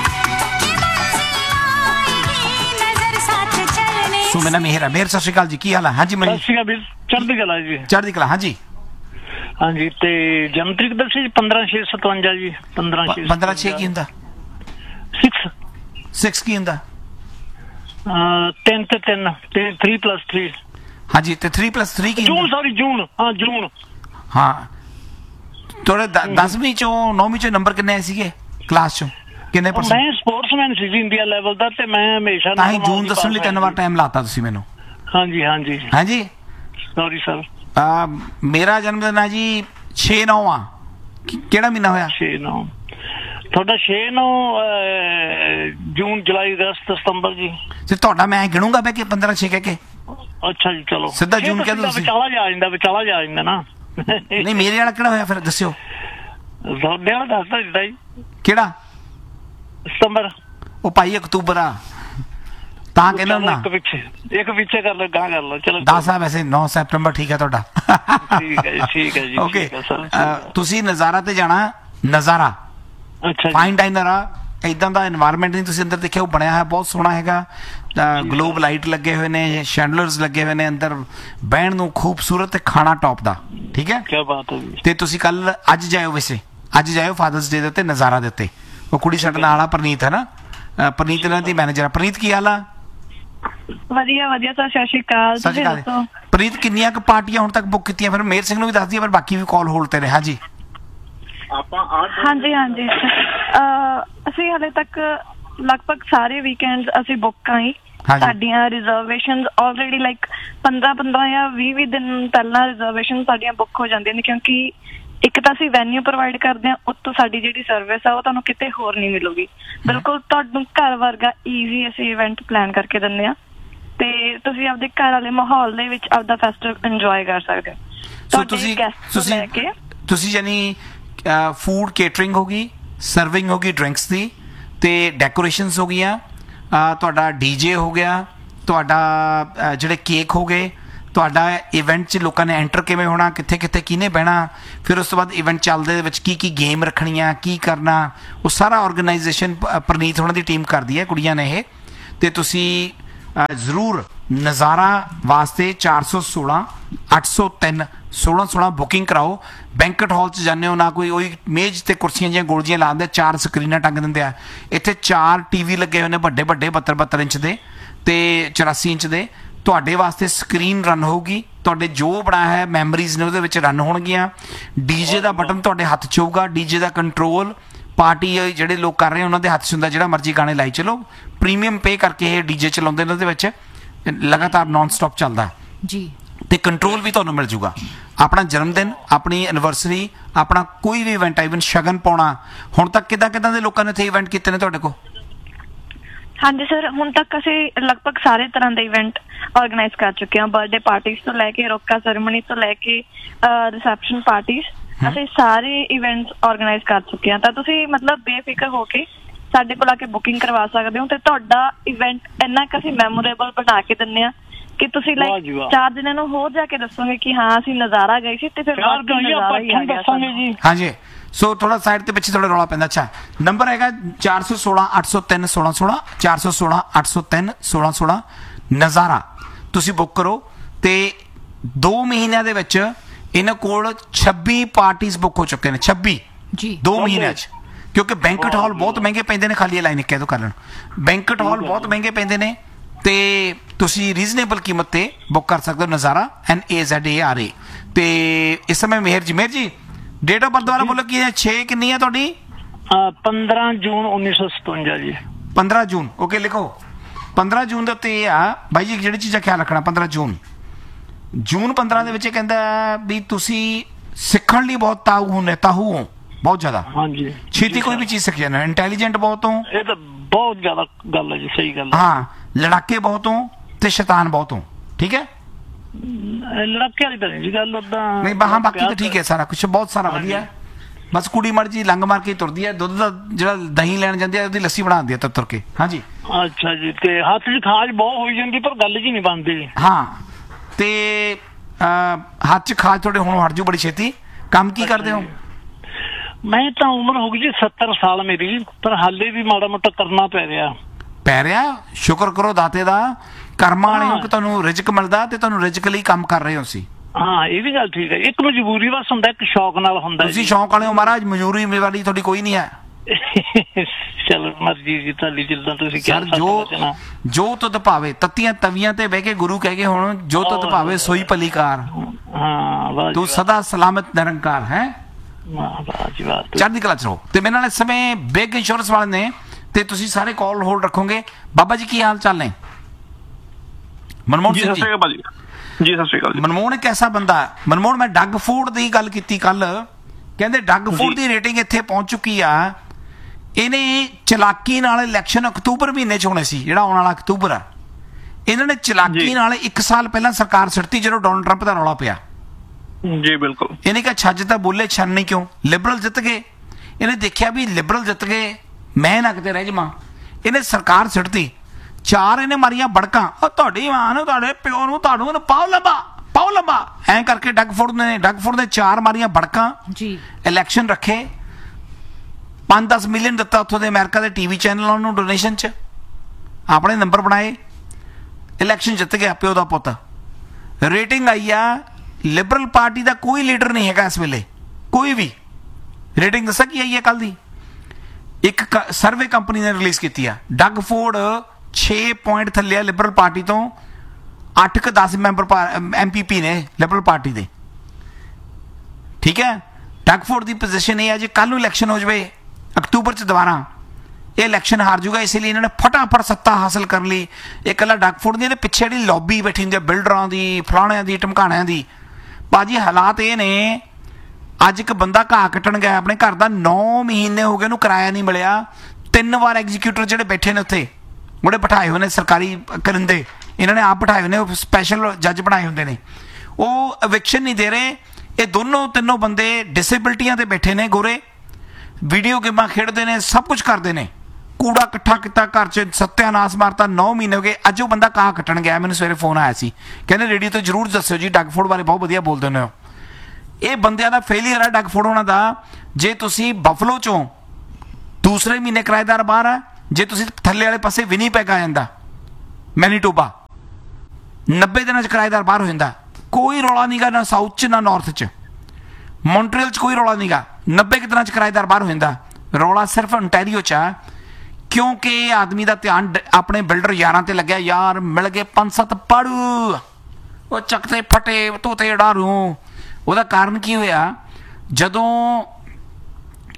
ਸੋ ਮੇਰਾ ਮੇਹਰ ਮੇਹਰ, ਸਤਿ ਸ਼੍ਰੀ ਅਕਾਲ ਜੀ, ਕੀ ਹਾਲ ਹੈ? ਹਾਂਜੀ ਮੇਰੀ ਸਤਿ ਸ਼੍ਰੀ ਅਕਾਲ, ਚੜ੍ਹਦੀ ਕਲਾ ਜੀ। ਚੜ੍ਹਦੀ ਕਲਾ। ਹਾਂਜੀ ਹਾਂਜੀ, ਤੇ ਜਨਮ ਤਰੀਕ ਦੱਸੀ ਜੀ ਪੰਦਰਾਂ ਛੇ ਸਤਵੰਜਾ ਜੀ। ਪੰਦਰਾਂ ਛੇ ਪੰਦਰਾਂ ਛੇ ਕੀ ਹੁੰਦਾ? ਸਿਕਸ ਸਿਕਸ ਕੀ ਹੁੰਦਾ? ਤਿੰਨ ਤੇ ਤਿੰਨ ਤੇ ਥ੍ਰੀ ਪਲੱਸ ਥ੍ਰੀ। ਹਾਂਜੀ, ਤੇ ਥ੍ਰੀ ਪਲੱਸ ਥ੍ਰੀ ਕੀ ਜੂਨ, ਹੁੰਦਾ? ਸੌਰੀ ਜੂਨ। ਹਾਂ ਜੂਨ। ਹਾਂ, ਤੁਹਾਡੇ ਦਸਵੀਂ ਚੋਂ ਨੌਵੀਂ ਚੋਂ ਨੰਬਰ ਕਿੰਨੇ ਆਏ ਸੀਗੇ ਕਲਾਸ ਚੋਂ? ਕਿੰਨੇ ਪਰਸੈਂਟ? ਮੈਂ ਸਪੋਰਟਸਮੈਨ ਸੀ ਜੀ ਇੰਡੀਆ ਲੈਵਲ ਦਾ, ਤੇ ਮੈਂ ਹਮੇਸ਼ਾ ਤਾਂ ਹੀ ਜੂਨ ਦੱਸਣ ਲਈ ਤਿੰਨ ਵਾਰ ਟਾਈਮ ਲਾਤਾ ਤੁਸੀਂ ਮੈਨੂੰ। ਹਾਂਜੀ ਹਾਂਜੀ ਹਾਂਜੀ ਸੌਰੀ ਸਰ। ਮੇਰਾ ਜਨਮ ਦਿਨ ਹੈ ਜੀ ਛੇ ਨੌ ਆ। ਕਿਹੜਾ ਮਹੀਨਾ ਹੋਇਆ? ਛੇ ਨੌ ਤੁਹਾਡਾ ਛੇ ਨੌ ਜੂਨ, ਜੁਲਾਈ, ਅਗਸਤ, ਸਤੰਬਰ ਜੀ। ਤੇ ਤੁਹਾਡਾ ਮੈਂ ਗਿਣੂੰਗਾ ਬੈ ਕੇ ਪੰਦਰਾਂ ਛੇ ਕਹਿ ਕੇ। ਅੱਛਾ ਜੀ, ਚਲੋ ਸਿੱਧਾ ਜੂਨ ਕਹਿ ਦਿਓ ਤੁਸੀਂ। ਵਿਚਾਲਾ ਜਾ ਜਾਂਦਾ, ਵਿਚਾਲਾ ਜਾ ਜਾਂਦਾ ਨਾ। ਨਹੀਂ, ਮੇਰੇ ਵਾਲਾ ਕਿਹੜਾ ਹੋਇਆ ਫਿਰ ਦੱਸਿਓ। ਤੁਹਾਡੇ ਵਾਲਾ ਦੱਸਦਾ ਦਿੱਤਾ ਜੀ। ਕਿਹੜਾ? ਸਤੰਬਰ। ਉਹ ਭਾਈ ਅਕਤੂਬਰ ਆ, ਤਾਂ ਕਹਿੰਦਾ ਨਾ। ਇੱਕ ਪਿੱਛੇ ਇੱਕ ਪਿੱਛੇ ਕਰ ਲਓ, ਗਾਂ ਕਰ ਲਓ। ਚਲੋ ਦਸ ਆ ਵੈਸੇ। ਨੌ ਸੈਪਟੰਬਰ ਠੀਕ ਹੈ ਤੁਹਾਡਾ। ਠੀਕ ਹੈ ਜੀ, ਠੀਕ ਹੈ ਜੀ। ਓਕੇ, ਤੁਸੀਂ ਨਜ਼ਾਰਾ ਤੇ ਜਾਣਾ। ਨਜ਼ਾਰਾ ਅੱਛਾ, ਫਾਈਨ ਡਾਈਨਰ ਆ। ਇਦਾਂ ਦਾ এনवायरमेंट ਨਹੀਂ ਤੁਸੀਂ ਅੰਦਰ ਦੇਖਿਆ, ਉਹ ਬਣਿਆ ਹੈ ਬਹੁਤ ਸੋਹਣਾ ਹੈਗਾ। ਗਲੋਬ ਲਾਈਟ ਲੱਗੇ ਹੋਏ ਨੇ, ਸ਼ੈਂਡਲਰਸ ਲੱਗੇ ਹੋਏ ਨੇ ਅੰਦਰ, ਬਹਿਣ ਨੂੰ ਖੂਬਸੂਰਤ ਤੇ ਖਾਣਾ ਟੌਪ ਦਾ। ਠੀਕ ਹੈ, ਕੀ ਬਾਤ ਹੈ ਜੀ। ਤੇ ਤੁਸੀਂ ਕੱਲ ਅੱਜ ਜਾਇਓ, ਵੈਸੇ ਅੱਜ ਜਾਇਓ ਫਾਦਰਸ ਡੇ ਦੇ ਉੱਤੇ ਨਜ਼ਾਰਾ ਦੇ ਉੱਤੇ। ਉਹ ਕੁੜੀ ਸਾਡੇ ਨਾਲ ਆ, ਪ੍ਰਨੀਤ ਹੈ ਨਾ। ਪ੍ਰਨੀਤ ਇਹਨਾਂ ਦੀ ਮੈਨੇਜਰ ਆ। ਪ੍ਰਨੀਤ ਕੀ ਹਾਲ ਆ? ਵਧੀਆ ਵਧੀਆ ਸਰ, ਸਤਿ ਸ਼੍ਰੀ ਅਕਾਲ। ਸਤਿ ਸ਼੍ਰੀ ਅਕਾਲ। ਪ੍ਰੀਤ, ਕਿੰਨੀਆਂ ਕੁ ਪਾਰਟੀਆਂ ਹੁਣ ਤੱਕ ਬੁੱਕ ਕੀਤੀਆਂ? ਫਿਰ ਮੇਰ ਸਿੰਘ ਨੂੰ ਵੀ ਦੱਸ ਦਈਏ, ਪਰ ਬਾਕੀ ਵੀ ਕਾਲ ਹੋਲਡ ਤੇ ਨੇ। ਹਾਂਜੀ ਹਾਂਜੀ ਹਾਂਜੀ ਅਸੀਂ ਹਲੇ ਤੱਕ ਲਗਭਗ ਸਾਰੇ ਵੀਕਐਂਡਸ ਅਸੀਂ ਬੁੱਕ ਆਈ। ਸਾਡੀਆਂ ਰਿਜ਼ਰਵੇਸ਼ਨਸ ਆਲਰੇਡੀ ਲਾਈਕ ਪੰਦਰਾਂ ਪੰਦਰਾਂ ਜਾਂ ਵੀਹ ਵੀਹ ਦਿਨ ਪਹਿਲਾਂ ਰਿਜ਼ਰਵੇਸ਼ਨ ਸਾਡੀਆਂ ਬੁੱਕ ਹੋ ਜਾਂਦੀਆਂ ਨੇ, ਕਿਉਂਕਿ ਇੱਕ ਤਾਂ ਅਸੀਂ ਵੈਨਿਊ ਪ੍ਰੋਵਾਈਡ ਕਰਦੇ ਹਾਂ, ਉੱਤੋਂ ਸਾਡੀ ਜਿਹੜੀ ਸਰਵਿਸ ਆ ਉਹ ਤੁਹਾਨੂੰ ਕਿਤੇ ਹੋਰ ਨਹੀਂ ਮਿਲੂਗੀ। ਬਿਲਕੁਲ ਤੁਹਾਨੂੰ ਘਰ ਵਰਗਾ ਈਜ਼ੀ ਅਸੀਂ ਇਵੈਂਟ ਪਲਾਨ ਕਰਕੇ ਦਿੰਦੇ ਹਾਂ, ਤੇ ਤੁਸੀਂ ਆਪਦੇ ਘਰ ਵਾਲੇ ਮਾਹੌਲ ਦੇ ਵਿੱਚ ਆਪਦਾ ਫੈਸਟੀਵਲ ਇੰਜੋਏ ਕਰ ਸਕਦੇ ਹੋ। ਸੋ ਤੁਸੀਂ ਤੁਸੀਂ ਤੁਸੀਂ ਯਾਨੀ ਫੂਡ ਕੇਟਰਿੰਗ ਹੋ ਗਈ, ਸਰਵਿੰਗ ਹੋ ਗਈ ਡਰਿੰਕਸ ਦੀ, ਤੇ ਡੈਕੋਰੇਸ਼ਨਸ ਹੋ ਗਈਆਂ, ਤੁਹਾਡਾ ਡੀਜੇ ਹੋ ਗਿਆ, ਤੁਹਾਡਾ ਜਿਹੜੇ ਕੇਕ ਹੋ ਗਏ, ਤੁਹਾਡਾ ਇਵੈਂਟ 'ਚ ਲੋਕਾਂ ਨੇ ਐਂਟਰ ਕਿਵੇਂ ਹੋਣਾ, ਕਿੱਥੇ ਕਿੱਥੇ ਕਿਹਨੇ ਬਹਿਣਾ, ਫਿਰ ਉਸ ਤੋਂ ਬਾਅਦ ਇਵੈਂਟ ਚੱਲਦੇ ਦੇ ਵਿੱਚ ਕੀ ਕੀ ਗੇਮ ਰੱਖਣੀਆਂ, ਕੀ ਕਰਨਾ, ਉਹ ਸਾਰਾ ਔਰਗੇਨਾਈਜੇਸ਼ਨ ਪ੍ਰਨੀਤ ਹੋਣਾ ਦੀ ਟੀਮ ਕਰਦੀ ਹੈ, ਕੁੜੀਆਂ ਨੇ ਇਹ। ਤੇ ਤੁਸੀਂ ਜ਼ਰੂਰ ਨਜ਼ਾਰਾ ਵਾਸਤੇ ਚਾਰ ਸੌ ਸੋਲਾਂ ਅੱਠ ਸੌ ਤਿੰਨ ਸੋਲਾਂ ਸੋਲਾਂ ਬੁਕਿੰਗ ਕਰਾਓ। ਬੈਂਕਟ ਹਾਲ 'ਚ ਜਾਂਦੇ ਹੋ ਨਾ, ਕੋਈ ਉਹੀ ਮੇਜ਼ ਤੇ ਕੁਰਸੀਆਂ ਜਿਹੀਆਂ ਗੋਲ ਜਿਹੀਆਂ ਲਾ ਦਿੰਦੇ, ਚਾਰ ਸਕਰੀਨਾਂ ਟੰਗ ਦਿੰਦੇ ਆ। ਇੱਥੇ ਚਾਰ ਟੀ ਵੀ ਲੱਗੇ ਹੋਏ ਨੇ ਵੱਡੇ ਵੱਡੇ ਬੱਤਰ ਬੱਤਰ ਇੰਚ ਦੇ ਤੇ ਚੁਰਾਸੀ ਇੰਚ ਦੇ। ਤੁਹਾਡੇ ਵਾਸਤੇ ਸਕਰੀਨ ਰਨ ਹੋਊਗੀ, ਤੁਹਾਡੇ ਜੋ ਬਣਾਇਆ ਹੈ ਮੈਮਰੀਜ਼ ਨੇ ਉਹਦੇ ਵਿੱਚ ਰਨ ਹੋਣਗੀਆਂ। ਡੀਜੇ ਦਾ ਬਟਨ ਤੁਹਾਡੇ ਹੱਥ 'ਚ ਹੋਊਗਾ, ਡੀਜੇ ਦਾ ਕੰਟਰੋਲ ਪਾਰਟੀ ਜਿਹੜੇ ਲੋਕ ਕਰ ਰਹੇ ਉਹਨਾਂ ਦੇ ਹੱਥ 'ਚ ਹੁੰਦਾ, ਜਿਹੜਾ ਮਰਜ਼ੀ ਗਾਣੇ ਲਾਈ ਚਲੋ, ਪ੍ਰੀਮੀਅਮ ਪੇ ਕਰਕੇ ਇਹ ਡੀਜੇ ਚਲਾਉਂਦੇ ਨੇ, ਉਹਦੇ ਵਿੱਚ ਲਗਾਤਾਰ ਨਾਨ ਸਟਾਪ ਚੱਲਦਾ ਜੀ, ਤੇ ਕੰਟਰੋਲ ਵੀ ਤੁਹਾਨੂੰ ਮਿਲ ਜੂਗਾ। ਆਪਣਾ ਜਨਮ ਦਿਨ, ਆਪਣੀ ਐਨੀਵਰਸਰੀ, ਆਪਣਾ ਕੋਈ ਵੀ ਇਵੈਂਟ, ਇਵਨ ਸ਼ਗਨ ਪਾਉਣਾ, ਹੁਣ ਤੱਕ ਕਿੱਦਾਂ ਕਿੱਦਾਂ ਦੇ ਲੋਕਾਂ ਨੇ ਇੱਥੇ ਇਵੈਂਟ ਕੀਤੇ ਨੇ ਤੁਹਾਡੇ ਕੋਲ? ਹਾਂਜੀ ਸਰ, ਹੁਣ ਤੱਕ ਅਸੀਂ ਲਗਭਗ ਸਾਰੇ ਤਰ੍ਹਾਂ ਦੇ ਇਵੈਂਟ ਆਰਗੇਨਾਈਜ਼ ਕਰ ਚੁੱਕੇ ਹਾਂ। ਬਰਥਡੇ ਪਾਰਟੀਜ਼ ਤੋਂ ਲੈ ਕੇ ਰੋਕਾ ਸੈਰੇਮਨੀ ਤੋਂ ਲੈ ਕੇ ਰਿਸੈਪਸ਼ਨ ਪਾਰਟੀਜ਼, ਅਸੀਂ ਸਾਰੇ ਇਵੈਂਟਸ ਆਰਗੇਨਾਈਜ਼ ਕਰ ਚੁੱਕੇ ਹਾਂ। ਤਾਂ ਤੁਸੀਂ ਮਤਲਬ ਬੇਫਿਕਰ ਹੋ ਕੇ ਸਾਡੇ ਕੋਲ ਆ ਕੇ ਬੁਕਿੰਗ ਕਰਵਾ ਸਕਦੇ ਹੋ, ਤੇ ਤੁਹਾਡਾ ਇਵੈਂਟ ਇੰਨਾ ਕੁ ਅਸੀਂ ਮੈਮੋਰੇਬਲ ਬਣਾ ਕੇ ਦਿੰਦੇ ਹਾਂ ਕਿ ਤੁਸੀਂ ਲਾਈਕ ਚਾਰ ਦਿਨਾਂ ਨੂੰ ਹੋਰ ਜਾ ਕੇ ਦੱਸੋਗੇ ਕਿ ਹਾਂ ਅਸੀਂ ਨਜ਼ਾਰਾ ਗਏ ਸੀ, ਤੇ ਫਿਰ ਹਾਂਜੀ। ਸੋ ਥੋੜਾ ਸਾਈਡ ਤੇ ਪਿੱਛੇ ਥੋੜਾ ਰੌਲਾ ਪੈਂਦਾ। ਅੱਛਾ, ਨੰਬਰ ਹੈਗਾ ਚਾਰ ਸੌ ਸੋਲਾਂ ਅੱਠ ਸੌ ਤਿੰਨ ਸੋਲਾਂ ਸੋਲਾਂ, ਚਾਰ ਸੌ ਸੋਲਾਂ ਅੱਠ ਸੌ ਤਿੰਨ ਸੋਲਾਂ ਸੋਲਾਂ। ਨਜ਼ਾਰਾ ਤੁਸੀਂ ਬੁੱਕ ਕਰੋ, ਤੇ ਦੋ ਮਹੀਨਿਆਂ ਦੇ ਵਿੱਚ ਇਹਨਾਂ ਕੋਲ ਛੱਬੀ ਪਾਰਟੀਜ਼ ਬੁੱਕ ਹੋ ਚੁੱਕੇ ਨੇ। ਛੱਬੀ ਜੀ ਦੋ ਮਹੀਨਿਆਂ 'ਚ, ਕਿਉਂਕਿ ਬੈਂਕਟ ਹਾਲ ਬਹੁਤ ਮਹਿੰਗੇ ਪੈਂਦੇ ਨੇ। ਖਾਲੀ ਲਾਈਨ ਕਹਿ ਦੋ ਕਰ ਲੈਣ, ਬੈਂਕਟ ਹਾਲ ਬਹੁਤ ਮਹਿੰਗੇ ਪੈਂਦੇ ਨੇ, ਤੇ ਤੁਸੀਂ ਰੀਜ਼ਨੇਬਲ ਕੀਮਤ ਤੇ ਬੁੱਕ ਕਰ ਸਕਦੇ ਹੋ। ਨਜ਼ਾਰਾ ਐਨ ਏ ਜ਼ੈਡ ਏ ਆਰ ਏ। ਤੇ ਇਸ ਸਮੇਂ ਮੇਹਰ ਜੀ, ਮੇਹਰ ਜੀ ਡੇਟ ਆਫ ਬਰਥ ਦੁਆਰਾ ਬੋਲੋ ਕੀ ਹੈ? ਛੇ ਕਿੰਨੀ ਹੈ ਤੁਹਾਡੀ? ਪੰਦਰਾਂ ਜੂਨ ਉੱਨੀ ਸੌ ਸਤਵੰਜਾ ਜੀ। ਪੰਦਰਾਂ ਜੂਨ, ਓਕੇ ਲਿਖੋ। ਪੰਦਰਾਂ ਜੂਨ ਦੇ ਉੱਤੇ ਇਹ ਆ ਬਾਈ ਜੀ, ਜਿਹੜੀ ਚੀਜ਼ਾਂ ਖਿਆਲ ਰੱਖਣਾ, ਪੰਦਰਾਂ ਜੂਨ ਜੂਨ ਪੰਦਰਾਂ ਦੇ ਵਿੱਚ ਇਹ ਕਹਿੰਦਾ ਵੀ ਤੁਸੀਂ ਸਿੱਖਣ ਲਈ ਬਹੁਤ ਤਾਹੂ ਹੁੰਦੇ ਤਾਹੂ ਹੋ, ਬਹੁਤ ਜ਼ਿਆਦਾ। ਹਾਂਜੀ, ਛੇਤੀ ਕੋਈ ਵੀ ਚੀਜ਼ ਸਿੱਖ ਜਾਣਾ। ਇੰਟੈਲੀਜੈਂਟ ਬਹੁਤ ਹੋ, ਇਹ ਤਾਂ ਬਹੁਤ ਜ਼ਿਆਦਾ ਗੱਲ ਹੈ ਜੀ, ਸਹੀ ਗੱਲ। ਹਾਂ, ਲੜਾਕੇ ਬਹੁਤ ਹੋ ਤੇ ਸ਼ੈਤਾਨ ਬਹੁਤ ਹੋ, ਠੀਕ ਹੈ? ਲੜਾਕੇ ਵਾਲੀ ਤਾਂ ਨਹੀਂ ਜੀ ਗੱਲ ਉਦਾਂ। ਨਹੀਂ ਹਾਂ, ਬਾਕੀ ਤਾਂ ਠੀਕ ਹੈ, ਸਾਰਾ ਕੁਛ ਬਹੁਤ ਸਾਰਾ ਵਧੀਆ। ਬਸ ਕੁੜੀ ਮਰ ਜੀ ਲੰਗ ਮਾਰ ਕੇ ਤੁਰਦੀ ਹੈ, ਦੁੱਧ ਦਾ ਜਿਹੜਾ ਦਹੀਂ ਲੈਣ ਜਾਂਦੀ ਹੈ ਉਹਦੀ ਲੱਸੀ ਬਣਾ ਦਿੰਦੀ ਹੈ ਤੁਰ ਕੇ। ਹਾਂਜੀ ਅੱਛਾ ਜੀ, ਤੇ ਹੱਥ 'ਚ ਖਾਜ ਬਹੁਤ ਹੋਈ ਜਾਂਦੀ, ਪਰ ਗੱਲ ਜੀ ਨਹੀਂ ਬਣਦੀ। ਹਾਂ, ਤੇ ਹੱਥ 'ਚ ਖਾਜ ਤੁਹਾਡੇ ਹੁਣ ਹਟ ਜੂ ਬੜੀ ਛੇਤੀ। ਕੰਮ ਕੀ ਕਰਦੇ ਹੋ? ਮੈਂ ਤਾਂ ਉਮਰ ਹੋ ਗਈ ਜੀ ਸੱਤਰ ਸਾਲ ਮੇਰੀ, ਪਰ ਹਾਲੇ ਵੀ ਮਾੜਾ ਮੋਟਾ ਕਰਨਾ ਪੈ ਰਿਹਾ। ਪੈ ਰਿਹਾ? ਸ਼ੁਕਰ ਕਰੋ ਦਾਤੇ ਦਾ, ਕਰਮਾਂ ਵਾਲੇ ਹੋ ਕਿ ਤੁਹਾਨੂੰ ਰਿਜ਼ਕ ਮਿਲਦਾ, ਤੇ ਤੁਹਾਨੂੰ ਰਿਜ਼ਕ ਲਈ ਕੰਮ ਕਰ ਰਹੇ ਹੋ ਸੀ। ਹਾਂ, ਇਹ ਵੀ ਗੱਲ ਠੀਕ ਹੈ। ਇੱਕ ਮਜਬੂਰੀ ਬਸ ਹੁੰਦਾ, ਇੱਕ ਸ਼ੌਕ ਨਾਲ ਹੁੰਦਾ। ਤੁਸੀਂ ਸ਼ੌਕ ਵਾਲੇ ਹੋ ਮਹਾਰਾਜ, ਮਜ਼ਦੂਰੀ ਵਾਲੀ ਤੁਹਾਡੀ ਕੋਈ ਨਹੀਂ ਹੈ। ਚਲੋ ਮਰਜ਼ੀ ਜੀ ਤੁਹਾਡੀ, ਜਿੱਦਾਂ ਤੁਸੀਂ ਸਰ ਜੋ ਜੋ ਤੁਧ ਭਾਵੇ, ਤੱਤੀਆਂ ਤਵੀਆਂ ਤੇ ਬਹਿ ਕੇ ਗੁਰੂ ਕਹਿ ਗਏ ਹੁਣ, ਜੋ ਤੁਧ ਭਾਵੇ ਸੋਈ ਭਲੀ ਕਾਰ। ਹਾਂ, ਤੂੰ ਸਦਾ ਸਲਾਮਤ ਨਿਰੰਕਾਰ ਹੈ। ਚੜ੍ਹਦੀ ਕਲਾ ਚ ਰਹੋ। ਤੇ ਮੇਰੇ ਨਾਲ ਇਸ ਸਮੇਂ ਬਿਗ ਇੰਸ਼ੋਰੈਂਸ ਵਾਲੇ ਨੇ, ਤੇ ਤੁਸੀਂ ਸਾਰੇ ਕਾਲ ਹੋਲਡ ਰੱਖੋਗੇ। ਬਾਬਾ ਜੀ ਕੀ ਹਾਲ ਚਾਲ ਨੇ? ਮਨਮੋਹਨ ਸਿੰਘ ਜੀ। ਜੀ ਸਤਿ ਸ਼੍ਰੀ ਅਕਾਲ। ਮਨਮੋਹਨ ਇੱਕ ਐਸਾ ਬੰਦਾ, ਮਨਮੋਹਨ ਮੈਂ ਡੱਗ ਫੂਡ ਦੀ ਗੱਲ ਕੀਤੀ ਕੱਲ, ਕਹਿੰਦੇ ਡੱਗ ਫੂਡ ਦੀ ਰੇਟਿੰਗ ਇੱਥੇ ਪਹੁੰਚ ਚੁੱਕੀ ਆ। ਇਹਨੇ ਚਲਾਕੀ ਨਾਲ ਇਲੈਕਸ਼ਨ ਅਕਤੂਬਰ ਮਹੀਨੇ ਚ ਹੋਣੇ ਸੀ, ਜਿਹੜਾ ਆਉਣ ਵਾਲਾ ਅਕਤੂਬਰ ਆ, ਇਹਨਾਂ ਨੇ ਚਲਾਕੀ ਨਾਲ ਇੱਕ ਸਾਲ ਪਹਿਲਾਂ ਸਰਕਾਰ ਸਿੱਟਤੀ ਜਦੋਂ ਡੋਨਲਡ ਟਰੰਪ ਦਾ ਰੌਲਾ ਪਿਆ। ਜੀ ਬਿਲਕੁਲ। ਇਹਨੇ ਕਿਹਾ ਛੱਜ ਤਾਂ ਬੋਲੇ ਛਣ ਨਹੀਂ ਕਿਉਂ। ਲਿਬਰਲ ਜਿੱਤ ਗਏ, ਇਹਨੇ ਦੇਖਿਆ ਵੀ ਲਿਬਰਲ ਜਿੱਤ ਗਏ, ਮੈਂ ਨਾ ਕਿਤੇ ਰਹਿ ਜਾਵਾਂ, ਇਹਨੇ ਸਰਕਾਰ ਸਿੱਟਤੀ। ਚਾਰ ਇਹਨੇ ਮਾਰੀਆਂ ਬੜਕਾਂ, ਉਹ ਤੁਹਾਡੀ ਮਾਂ ਨੂੰ, ਤੁਹਾਡੇ ਪਿਓ ਨੂੰ, ਤੁਹਾਨੂੰ ਪਾਓ ਲੰਬਾ ਪਾਓ ਲੰਬਾ, ਐਂ ਕਰਕੇ ਡੱਗ ਫੋਰਡ ਨੇ ਡੱਗ ਫੋਰਡ ਨੇ ਚਾਰ ਮਾਰੀਆਂ ਬੜਕਾਂ ਜੀ। ਇਲੈਕਸ਼ਨ ਰੱਖੇ, ਪੰਜ ਦਸ ਮਿਲੀਅਨ ਦਿੱਤਾ ਉੱਥੋਂ ਦੇ ਅਮਰੀਕਾ ਦੇ ਟੀਵੀ ਚੈਨਲਾਂ ਨੂੰ ਡੋਨੇਸ਼ਨ 'ਚ, ਆਪਣੇ ਨੰਬਰ ਬਣਾਏ, ਇਲੈਕਸ਼ਨ ਜਿੱਤ ਗਿਆ ਪਿਓ ਦਾ ਪੁੱਤ। ਰੇਟਿੰਗ ਆਈ ਆ, ਲਿਬਰਲ ਪਾਰਟੀ ਦਾ ਕੋਈ ਲੀਡਰ ਨਹੀਂ ਹੈਗਾ ਇਸ ਵੇਲੇ, ਕੋਈ ਵੀ। ਰੇਟਿੰਗ ਦੱਸਾਂ ਕੀ ਆਈ ਹੈ ਕੱਲ ਦੀ? ਇੱਕ ਸਰਵੇ ਕੰਪਨੀ ਨੇ ਰਿਲੀਜ਼ ਕੀਤੀ ਆ, ਡੱਗ ਫੋਰਡ ਛੇ ਪੁਆਇੰਟ ਥੱਲੇ ਆ ਲਿਬਰਲ ਪਾਰਟੀ ਤੋਂ, ਅੱਠ ਕ ਦਸ ਮੈਂਬਰ ਐਮ ਪੀ ਪੀ ਨੇ ਲਿਬਰਲ ਪਾਰਟੀ ਦੇ, ਠੀਕ ਹੈ? ਡੱਗ ਫੋਰਡ ਦੀ ਪੋਜੀਸ਼ਨ ਇਹ ਹੈ ਜੇ ਕੱਲ ਨੂੰ ਇਲੈਕਸ਼ਨ ਹੋ ਜਾਵੇ ਅਕਤੂਬਰ ਚ ਦੁਬਾਰਾ, ਇਹ ਇਲੈਕਸ਼ਨ ਹਾਰ ਜੂਗਾ। ਇਸ ਲਈ ਇਹਨਾਂ ਨੇ ਫਟਾਫਟ ਸੱਤਾ ਹਾਸਲ ਕਰਨ ਲਈ, ਇਹ ਇਕੱਲਾ ਡੱਗ ਫੋਰਡ ਦੀ, ਇਹਦੇ ਪਿੱਛੇ ਜਿਹੜੀ ਲੌਬੀ ਬੈਠੀ ਹੁੰਦੀ ਹੈ ਬਿਲਡਰਾਂ ਦੀ, ਫਲਾਣਿਆਂ ਦੀ, ਢਮਕਾਣਿਆਂ ਦੀ। ਭਾਜੀ ਹਾਲਾਤ ਇਹ ਨੇ, ਅੱਜ ਇੱਕ ਬੰਦਾ ਘਾਹ ਕੱਟਣ ਗਿਆ ਆਪਣੇ ਘਰ ਦਾ, ਨੌ ਮਹੀਨੇ ਹੋ ਗਏ ਉਹਨੂੰ ਕਿਰਾਇਆ ਨਹੀਂ ਮਿਲਿਆ। ਤਿੰਨ ਵਾਰ ਐਗਜ਼ੀਕਿਊਟਰ ਜਿਹੜੇ ਬੈਠੇ ਨੇ ਉੱਥੇ, ਉਹਦੇ ਬਿਠਾਏ ਹੋਏ ਨੇ ਸਰਕਾਰੀ ਕਰਿੰਦੇ, ਇਹਨਾਂ ਨੇ ਆਪ ਬਿਠਾਏ ਹੋਏ ਨੇ, ਉਹ ਸਪੈਸ਼ਲ ਜੱਜ ਬਣਾਏ ਹੁੰਦੇ ਨੇ, ਉਹ ਐਵਿਕਸ਼ਨ ਨਹੀਂ ਦੇ ਰਹੇ। ਇਹ ਦੋਨੋਂ ਤਿੰਨੋਂ ਬੰਦੇ ਡਿਸੇਬਿਲਟੀਆਂ ਤੇ ਬੈਠੇ ਨੇ, ਗੋਰੇ, ਵੀਡੀਓ ਗੇਮਾਂ ਖੇਡਦੇ ਨੇ, ਸਭ ਕੁਝ ਕਰਦੇ ਨੇ, ਕੂੜਾ ਇਕੱਠਾ ਕੀਤਾ ਘਰ 'ਚ, ਸੱਤਿਆਨਾਸ ਮਾਰਤਾ। ਨੌ ਮਹੀਨੇ ਹੋ ਗਏ। ਅੱਜ ਉਹ ਬੰਦਾ ਘਾਹ ਕੱਟਣ ਗਿਆ, ਮੈਨੂੰ ਸਵੇਰੇ ਫੋਨ ਆਇਆ ਸੀ, ਕਹਿੰਦੇ ਰੇਡੀਓ ਤੋਂ ਜ਼ਰੂਰ ਦੱਸਿਓ ਜੀ, ਡੱਗ ਫੋਰਡ ਬਾਰੇ ਬਹੁਤ ਵਧੀਆ ਬੋਲਦੇ ਹੋ। ਇਹ ਬੰਦਿਆਂ ਦਾ ਫੇਲੀਅਰ ਹੈ ਡੱਗ ਫੋਰਡ ਹੋਣਾ ਦਾ। ਜੇ ਤੁਸੀਂ ਬਫਲੋ ਚੋਂ ਦੂਸਰੇ ਮਹੀਨੇ ਕਿਰਾਏਦਾਰ ਬਾਹਰ ਆ, ਜੇ ਤੁਸੀਂ ਥੱਲੇ ਵਾਲੇ ਪਾਸੇ ਵਿਨੀਪੈਗ ਆ ਜਾਂਦਾ, ਮੈਨੀਟੋਬਾ, ਨੱਬੇ ਦਿਨਾਂ 'ਚ ਕਿਰਾਏਦਾਰ ਬਾਹਰ ਹੋ ਜਾਂਦਾ। ਕੋਈ ਰੌਲਾ ਨਹੀਂ ਗਾ, ਨਾ ਸਾਊਥ 'ਚ ਨਾ ਨਾਰਥ 'ਚ। ਮੌਂਟਰੀਅਲ 'ਚ ਕੋਈ ਰੌਲਾ ਨਹੀਂ ਗਾ, ਨੱਬੇ ਕੁ ਦਿਨਾਂ 'ਚ ਕਿਰਾਏਦਾਰ ਬਾਹਰ ਹੋ ਜਾਂਦਾ। ਰੌਲਾ ਸਿਰਫ ontario 'ਚ ਆ, ਕਿਉਂਕਿ ਇਹ ਆਦਮੀ ਦਾ ਧਿਆਨ ਆਪਣੇ ਬਿਲਡਰ ਯਾਰਾਂ ਤੇ ਲੱਗਿਆ। ਯਾਰ ਮਿਲ ਗਏ ਪੰਜ ਸੱਤ ਪੜੂ, ਉਹ ਚੱਕਤੇ ਫਟੇ ਧੋਤੇ ਡਾਰੂ। ਉਹਦਾ ਕਾਰਨ ਕੀ ਹੋਇਆ, ਜਦੋਂ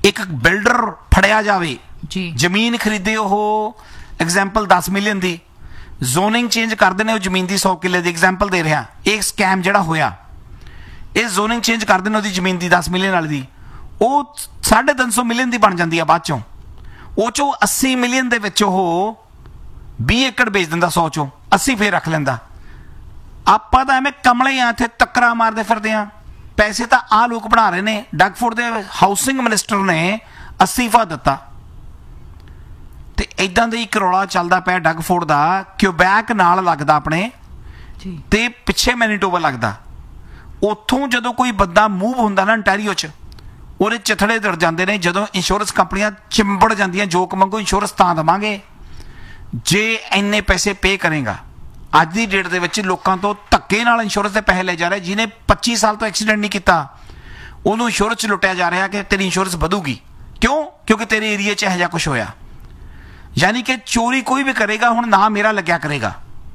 ਇੱਕ ਬਿਲਡਰ ਫੜਿਆ ਜਾਵੇ ਜੀ ਜ਼ਮੀਨ ਖਰੀਦੇ ਉਹ ਐਗਜ਼ਾਮਪਲ ਦਸ ਮਿਲੀਅਨ ਦੀ, ਜ਼ੋਨਿੰਗ ਚੇਂਜ ਕਰਦੇ ਨੇ ਉਹ ਜ਼ਮੀਨ ਦੀ ਸੌ ਕਿੱਲੇ ਦੀ, ਐਗਜ਼ਾਮਪਲ ਦੇ ਰਿਹਾ, ਇਹ ਸਕੈਮ ਜਿਹੜਾ ਹੋਇਆ, ਇਹ ਜ਼ੋਨਿੰਗ ਚੇਂਜ ਕਰਦੇ ਨੇ ਉਹਦੀ ਜ਼ਮੀਨ ਦੀ ਦਸ ਮਿਲੀਅਨ ਵਾਲੀ ਦੀ, ਉਹ ਸਾਢੇ ਤਿੰਨ ਸੌ ਮਿਲੀਅਨ ਦੀ ਬਣ ਜਾਂਦੀ ਆ ਬਾਅਦ ਚੋਂ। ਉਹ ਚੋਂ ਅੱਸੀ ਮਿਲੀਅਨ ਦੇ ਵਿੱਚ ਉਹ ਵੀਹ ਏਕੜ ਵੇਚ ਦਿੰਦਾ, ਸੌ ਚੋਂ ਅੱਸੀ ਫੇਰ ਰੱਖ ਲੈਂਦਾ। ਆਪਾਂ ਤਾਂ ਐਵੇਂ ਕਮਲੇ ਆ, ਇੱਥੇ ਟੱਕਰਾਂ ਮਾਰਦੇ ਫਿਰਦੇ ਆ। ਪੈਸੇ ਤਾਂ ਆਹ ਲੋਕ ਬਣਾ ਰਹੇ ਨੇ। ਡਗਫੋਰਡ ਦੇ ਹਾਊਸਿੰਗ ਮਿਨਿਸਟਰ ਨੇ ਅਸਤੀਫਾ ਦਿੱਤਾ ਤੇ ਇਦਾਂ ਦਾ ਹੀ ਕਰੌਲਾ ਚੱਲਦਾ ਪਿਆ ਡਗਫੋਰਡ ਦਾ। ਕਿਊਬੈਕ ਨਾਲ ਲੱਗਦਾ ਆਪਣੇ ਜੀ ਤੇ ਪਿੱਛੇ ਮੈਨੀਟੋਬਾ ਲੱਗਦਾ। ਉੱਥੋਂ ਜਦੋਂ ਕੋਈ ਬੰਦਾ ਮੂਵ ਹੁੰਦਾ ਨਾ ਅੰਟੈਰੀਓ 'ਚ, ਉਹਦੇ ਚਿਥੜੇ ਦੜ ਜਾਂਦੇ ਨੇ। ਜਦੋਂ ਇੰਸ਼ੋਰੈਂਸ ਕੰਪਨੀਆਂ ਚਿੰਬੜ ਜਾਂਦੀਆਂ, ਜੋਕ ਮੰਗੋ ਇੰਸ਼ੋਰੈਂਸ ਤਾਂ ਦੇਵਾਂਗੇ ਜੇ ਇੰਨੇ ਪੈਸੇ ਪੇ ਕਰੇਗਾ। ਅੱਜ ਦੀ ਡੇਟ ਦੇ ਵਿੱਚ ਲੋਕਾਂ ਤੋਂ ਧੱਕੇ ਨਾਲ ਇੰਸ਼ੋਰੈਂਸ ਦੇ ਪੈਸੇ ਲੈ ਜਾ ਰਹੇ। ਜਿਹਨੇ ਪੱਚੀ ਸਾਲ ਤੋਂ ਐਕਸੀਡੈਂਟ ਨਹੀਂ ਕੀਤਾ ਉਹਨੂੰ ਇੰਸ਼ੋਰੈਂਸ 'ਚ ਲੁੱਟਿਆ ਜਾ ਰਿਹਾ ਕਿ ਤੇਰੀ ਇੰਸ਼ੋਰੈਂਸ ਵਧੂਗੀ। ਕਿਉਂ? ਕਿਉਂਕਿ ਤੇਰੇ ਏਰੀਏ 'ਚ ਇਹੋ ਜਿਹਾ ਕੁਝ ਹੋਇਆ। ਯਾਨੀ ਕਿ ਚੋਰੀ ਕੋਈ ਵੀ ਕਰੇਗਾ ਹੁਣ ਨਾ ਮੇਰਾ ਲੱਗਿਆ ਕਰੇਗਾ।